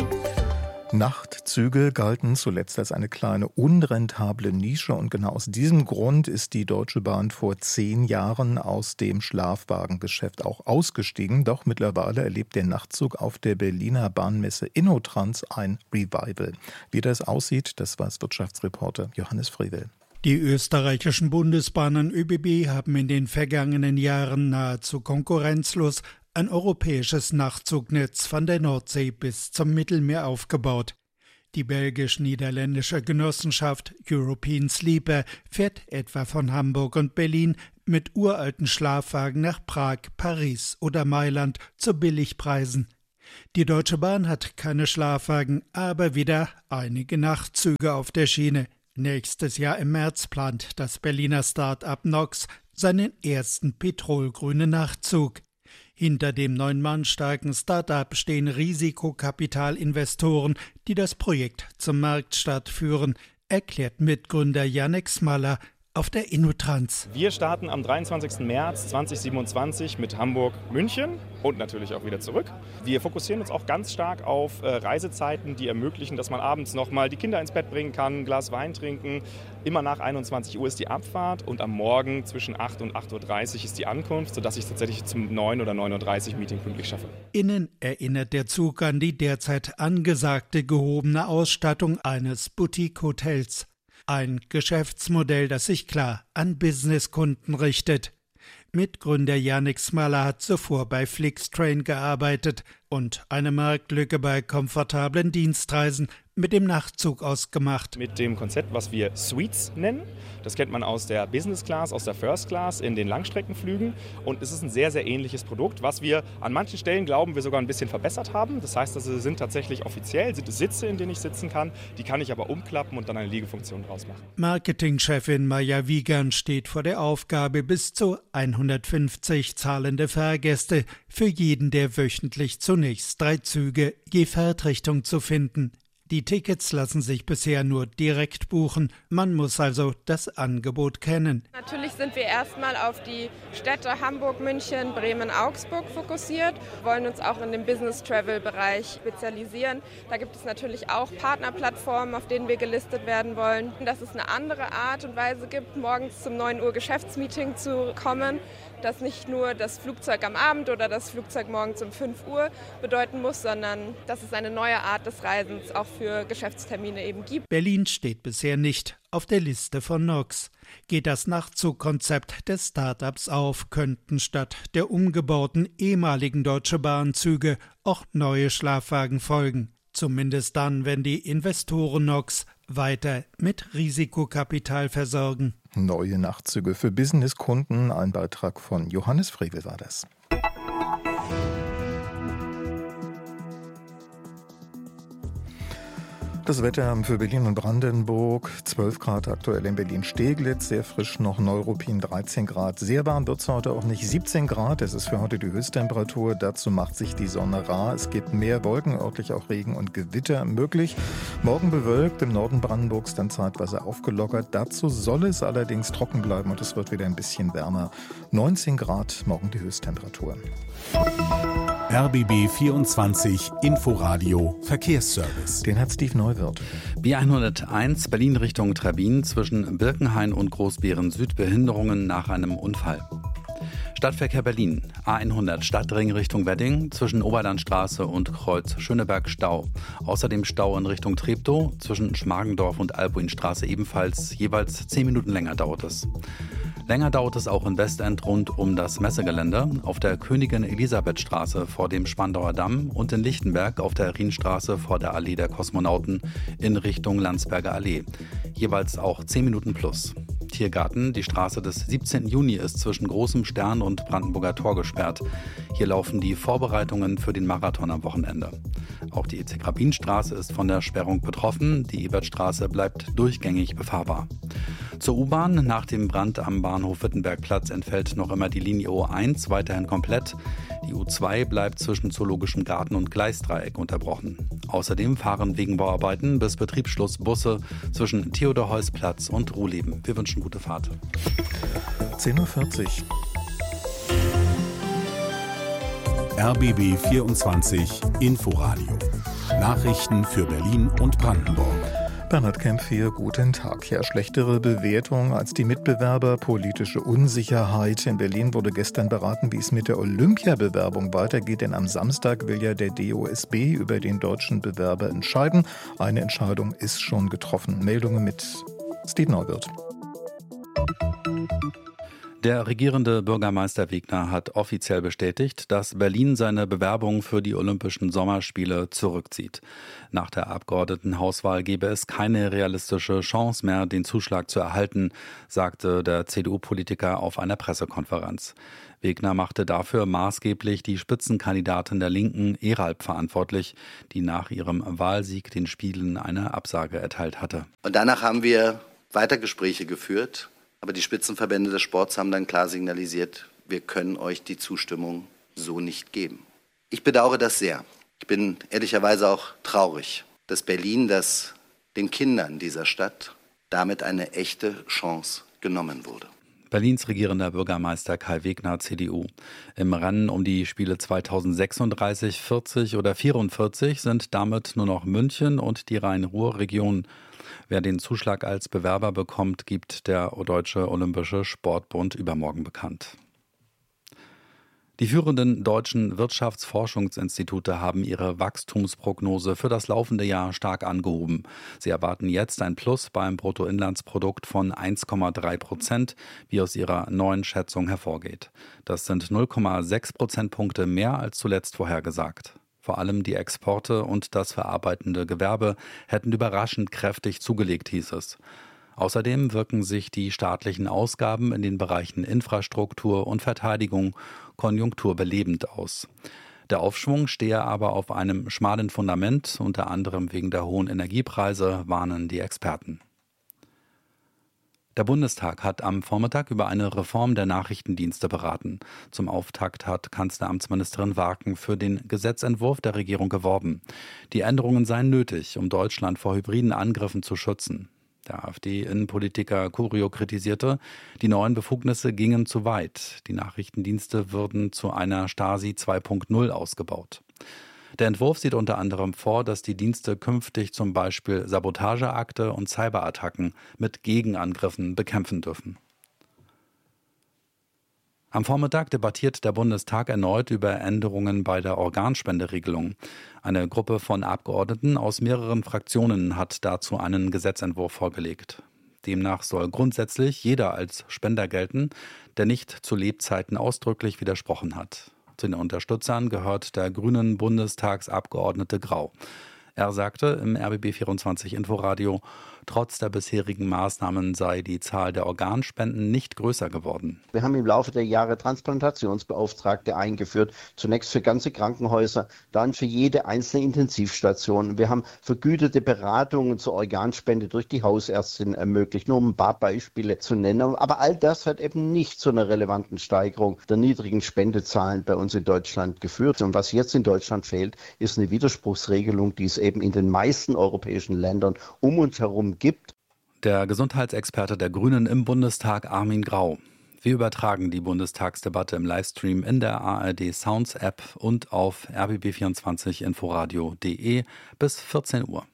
Nachtzüge galten zuletzt als eine kleine unrentable Nische und genau aus diesem Grund ist die Deutsche Bahn vor 10 Jahren aus dem Schlafwagengeschäft auch ausgestiegen. Doch mittlerweile erlebt der Nachtzug auf der Berliner Bahnmesse InnoTrans ein Revival. Wie das aussieht, das weiß Wirtschaftsreporter Johannes Frevel. Die österreichischen Bundesbahnen ÖBB haben in den vergangenen Jahren nahezu konkurrenzlos ein europäisches Nachtzugnetz von der Nordsee bis zum Mittelmeer aufgebaut. Die belgisch-niederländische Genossenschaft European Sleeper fährt etwa von Hamburg und Berlin mit uralten Schlafwagen nach Prag, Paris oder Mailand zu Billigpreisen. Die Deutsche Bahn hat keine Schlafwagen, aber wieder einige Nachtzüge auf der Schiene. Nächstes Jahr im März plant das Berliner Start-up Nox seinen ersten petrolgrünen Nachtzug. Hinter dem 9 Mann starken Start-up stehen Risikokapitalinvestoren, die das Projekt zum Marktstart führen, erklärt Mitgründer Jannik Smaller auf der InnoTrans. Wir starten am 23. März 2027 mit Hamburg-München und natürlich auch wieder zurück. Wir fokussieren uns auch ganz stark auf Reisezeiten, die ermöglichen, dass man abends noch mal die Kinder ins Bett bringen kann, ein Glas Wein trinken. Immer nach 21 Uhr ist die Abfahrt und am Morgen zwischen 8 und 8.30 Uhr ist die Ankunft, sodass ich es tatsächlich zum 9 oder 9.30 Uhr Meeting pünktlich schaffe. Innen erinnert der Zug an die derzeit angesagte gehobene Ausstattung eines Boutique-Hotels. Ein Geschäftsmodell, das sich klar an Businesskunden richtet. Mitgründer Jannik Smaller hat zuvor bei Flixtrain gearbeitet und eine Marktlücke bei komfortablen Dienstreisen mit dem Nachtzug ausgemacht. Mit dem Konzept, was wir Suites nennen. Das kennt man aus der Business Class, aus der First Class in den Langstreckenflügen. Und es ist ein sehr, sehr ähnliches Produkt, was wir an manchen Stellen, glauben wir, sogar ein bisschen verbessert haben. Das heißt, also sind tatsächlich offiziell, sind es Sitze, in denen ich sitzen kann. Die kann ich aber umklappen und dann eine Liegefunktion draus machen. Marketingchefin Maja Wiegand steht vor der Aufgabe, bis zu 150 zahlende Fahrgäste für jeden der wöchentlich zunächst 3 Züge je Fahrtrichtung zu finden. Die Tickets lassen sich bisher nur direkt buchen. Man muss also das Angebot kennen. Natürlich sind wir erstmal auf die Städte Hamburg, München, Bremen, Augsburg fokussiert, wollen uns auch in dem Business-Travel-Bereich spezialisieren. Da gibt es natürlich auch Partnerplattformen, auf denen wir gelistet werden wollen. Dass es eine andere Art und Weise gibt, morgens zum 9 Uhr Geschäftsmeeting zu kommen, dass nicht nur das Flugzeug am Abend oder das Flugzeug morgens um 5 Uhr bedeuten muss, sondern dass es eine neue Art des Reisens auch für Geschäftstermine eben gibt. Berlin steht bisher nicht auf der Liste von Nox. Geht das Nachtzugkonzept des Start-ups auf, könnten statt der umgebauten ehemaligen Deutsche Bahn-Züge auch neue Schlafwagen folgen. Zumindest dann, wenn die Investoren Nox weiter mit Risikokapital versorgen. Neue Nachtzüge für Businesskunden, ein Beitrag von Johannes Frevel war das. Das Wetter für Berlin und Brandenburg, 12 Grad aktuell in Berlin-Steglitz, sehr frisch noch Neuruppin 13 Grad. Sehr warm wird es heute auch nicht, 17 Grad, es ist für heute die Höchsttemperatur. Dazu macht sich die Sonne rar, es gibt mehr Wolken, örtlich auch Regen und Gewitter möglich. Morgen bewölkt, im Norden Brandenburgs dann zeitweise aufgelockert. Dazu soll es allerdings trocken bleiben und es wird wieder ein bisschen wärmer. 19 Grad, morgen die Höchsttemperatur. RBB 24 Inforadio Verkehrsservice. Den hat Steve Neuwirth. B101 Berlin Richtung Trebbin zwischen Birkenhain und Großbeeren Süd Behinderungen nach einem Unfall. Stadtverkehr Berlin, A100 Stadtring Richtung Wedding, zwischen Oberlandstraße und Kreuz Schöneberg Stau. Außerdem Stau in Richtung Treptow, zwischen Schmargendorf und Albuinstraße ebenfalls, jeweils 10 Minuten länger dauert es. Länger dauert es auch in Westend rund um das Messegelände, auf der Königin-Elisabeth-Straße vor dem Spandauer Damm und in Lichtenberg auf der Rienstraße vor der Allee der Kosmonauten in Richtung Landsberger Allee. Jeweils auch 10 Minuten plus. Tiergarten, die Straße des 17. Juni ist zwischen Großem Stern und Brandenburger Tor gesperrt. Hier laufen die Vorbereitungen für den Marathon am Wochenende. Auch die EC-Grabinstraße ist von der Sperrung betroffen. Die Ebertstraße bleibt durchgängig befahrbar. Zur U-Bahn, nach dem Brand am Bahnhof Wittenbergplatz entfällt noch immer die Linie O1 weiterhin komplett. Die U2 bleibt zwischen Zoologischem Garten und Gleisdreieck unterbrochen. Außerdem fahren wegen Bauarbeiten bis Betriebsschluss Busse zwischen Theodor-Heuss-Platz und Ruhleben. Wir wünschen gute Fahrt. 10:40 Uhr. RBB 24 Inforadio. Nachrichten für Berlin und Brandenburg. Bernhard Kempf hier, guten Tag. Ja, schlechtere Bewertung als die Mitbewerber, politische Unsicherheit. In Berlin wurde gestern beraten, wie es mit der Olympiabewerbung weitergeht, denn am Samstag will ja der DOSB über den deutschen Bewerber entscheiden. Eine Entscheidung ist schon getroffen. Meldungen mit Steve Neuwirth. Der regierende Bürgermeister Wegner hat offiziell bestätigt, dass Berlin seine Bewerbung für die Olympischen Sommerspiele zurückzieht. Nach der Abgeordnetenhauswahl gebe es keine realistische Chance mehr, den Zuschlag zu erhalten, sagte der CDU-Politiker auf einer Pressekonferenz. Wegner machte dafür maßgeblich die Spitzenkandidatin der Linken, Eralb, verantwortlich, die nach ihrem Wahlsieg den Spielen eine Absage erteilt hatte. Und danach haben wir weiter Gespräche geführt. Aber die Spitzenverbände des Sports haben dann klar signalisiert, wir können euch die Zustimmung so nicht geben. Ich bedauere das sehr. Ich bin ehrlicherweise auch traurig, dass Berlin, dass den Kindern dieser Stadt damit eine echte Chance genommen wurde. Berlins regierender Bürgermeister Kai Wegner, CDU. Im Rennen um die Spiele 2036, 40 oder 44 sind damit nur noch München und die Rhein-Ruhr-Region. Wer den Zuschlag als Bewerber bekommt, gibt der Deutsche Olympische Sportbund übermorgen bekannt. Die führenden deutschen Wirtschaftsforschungsinstitute haben ihre Wachstumsprognose für das laufende Jahr stark angehoben. Sie erwarten jetzt ein Plus beim Bruttoinlandsprodukt von 1,3%, wie aus ihrer neuen Schätzung hervorgeht. Das sind 0,6 Prozentpunkte mehr als zuletzt vorhergesagt. Vor allem die Exporte und das verarbeitende Gewerbe hätten überraschend kräftig zugelegt, hieß es. Außerdem wirken sich die staatlichen Ausgaben in den Bereichen Infrastruktur und Verteidigung konjunkturbelebend aus. Der Aufschwung stehe aber auf einem schmalen Fundament, unter anderem wegen der hohen Energiepreise, warnen die Experten. Der Bundestag hat am Vormittag über eine Reform der Nachrichtendienste beraten. Zum Auftakt hat Kanzleramtsministerin Warken für den Gesetzentwurf der Regierung geworben. Die Änderungen seien nötig, um Deutschland vor hybriden Angriffen zu schützen. Der AfD-Innenpolitiker Curio kritisierte, die neuen Befugnisse gingen zu weit. Die Nachrichtendienste würden zu einer Stasi 2.0 ausgebaut. Der Entwurf sieht unter anderem vor, dass die Dienste künftig zum Beispiel Sabotageakte und Cyberattacken mit Gegenangriffen bekämpfen dürfen. Am Vormittag debattiert der Bundestag erneut über Änderungen bei der Organspenderegelung. Eine Gruppe von Abgeordneten aus mehreren Fraktionen hat dazu einen Gesetzentwurf vorgelegt. Demnach soll grundsätzlich jeder als Spender gelten, der nicht zu Lebzeiten ausdrücklich widersprochen hat. Zu den Unterstützern gehört der grünen Bundestagsabgeordnete Grau. Er sagte im RBB24 Inforadio, trotz der bisherigen Maßnahmen sei die Zahl der Organspenden nicht größer geworden. Wir haben im Laufe der Jahre Transplantationsbeauftragte eingeführt, zunächst für ganze Krankenhäuser, dann für jede einzelne Intensivstation. Wir haben vergütete Beratungen zur Organspende durch die Hausärztin ermöglicht, nur um ein paar Beispiele zu nennen. Aber all das hat eben nicht zu einer relevanten Steigerung der niedrigen Spendezahlen bei uns in Deutschland geführt. Und was jetzt in Deutschland fehlt, ist eine Widerspruchsregelung, die es eben in den meisten europäischen Ländern um uns herum gibt. Der Gesundheitsexperte der Grünen im Bundestag, Armin Grau. Wir übertragen die Bundestagsdebatte im Livestream in der ARD Sounds App und auf rbb24inforadio.de bis 14 Uhr.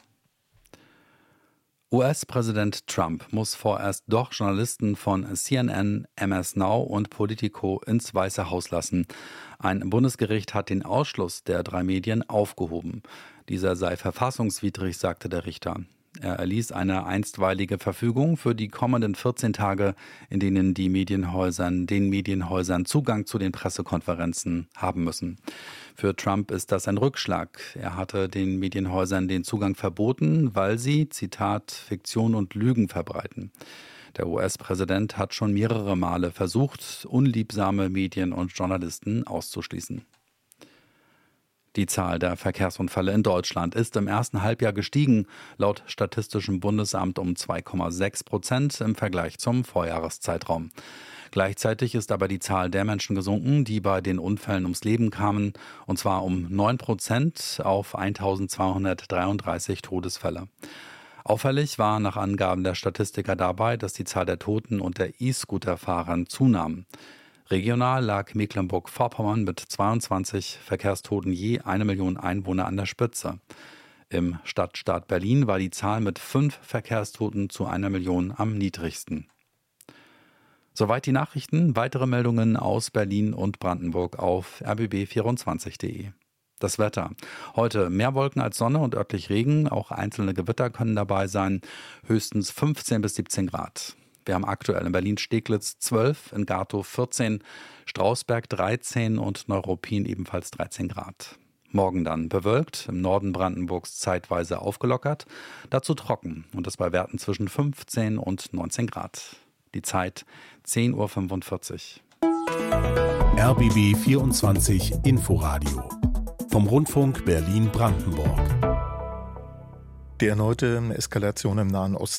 US-Präsident Trump muss vorerst doch Journalisten von CNN, MS Now und Politico ins Weiße Haus lassen. Ein Bundesgericht hat den Ausschluss der 3 Medien aufgehoben. Dieser sei verfassungswidrig, sagte der Richter. Er erließ eine einstweilige Verfügung für die kommenden 14 Tage, in denen den Medienhäusern Zugang zu den Pressekonferenzen haben müssen. Für Trump ist das ein Rückschlag. Er hatte den Medienhäusern den Zugang verboten, weil sie, Zitat, Fiktion und Lügen verbreiten. Der US-Präsident hat schon mehrere Male versucht, unliebsame Medien und Journalisten auszuschließen. Die Zahl der Verkehrsunfälle in Deutschland ist im ersten Halbjahr gestiegen, laut Statistischem Bundesamt um 2,6% im Vergleich zum Vorjahreszeitraum. Gleichzeitig ist aber die Zahl der Menschen gesunken, die bei den Unfällen ums Leben kamen, und zwar um 9% auf 1.233 Todesfälle. Auffällig war nach Angaben der Statistiker dabei, dass die Zahl der Toten unter E-Scooter-Fahrern zunahm. Regional lag Mecklenburg-Vorpommern mit 22 Verkehrstoten je 1 Million Einwohner an der Spitze. Im Stadtstaat Berlin war die Zahl mit 5 Verkehrstoten zu 1 Million am niedrigsten. Soweit die Nachrichten. Weitere Meldungen aus Berlin und Brandenburg auf rbb24.de. Das Wetter. Heute mehr Wolken als Sonne und örtlich Regen. Auch einzelne Gewitter können dabei sein. Höchstens 15 bis 17 Grad. Wir haben aktuell in Berlin-Steglitz 12, in Gatow 14, Strausberg 13 und Neuruppin ebenfalls 13 Grad. Morgen dann bewölkt, im Norden Brandenburgs zeitweise aufgelockert, dazu trocken und es bei Werten zwischen 15 und 19 Grad. Die Zeit 10:45 Uhr. RBB 24 Inforadio vom Rundfunk Berlin-Brandenburg. Die erneute Eskalation im Nahen Osten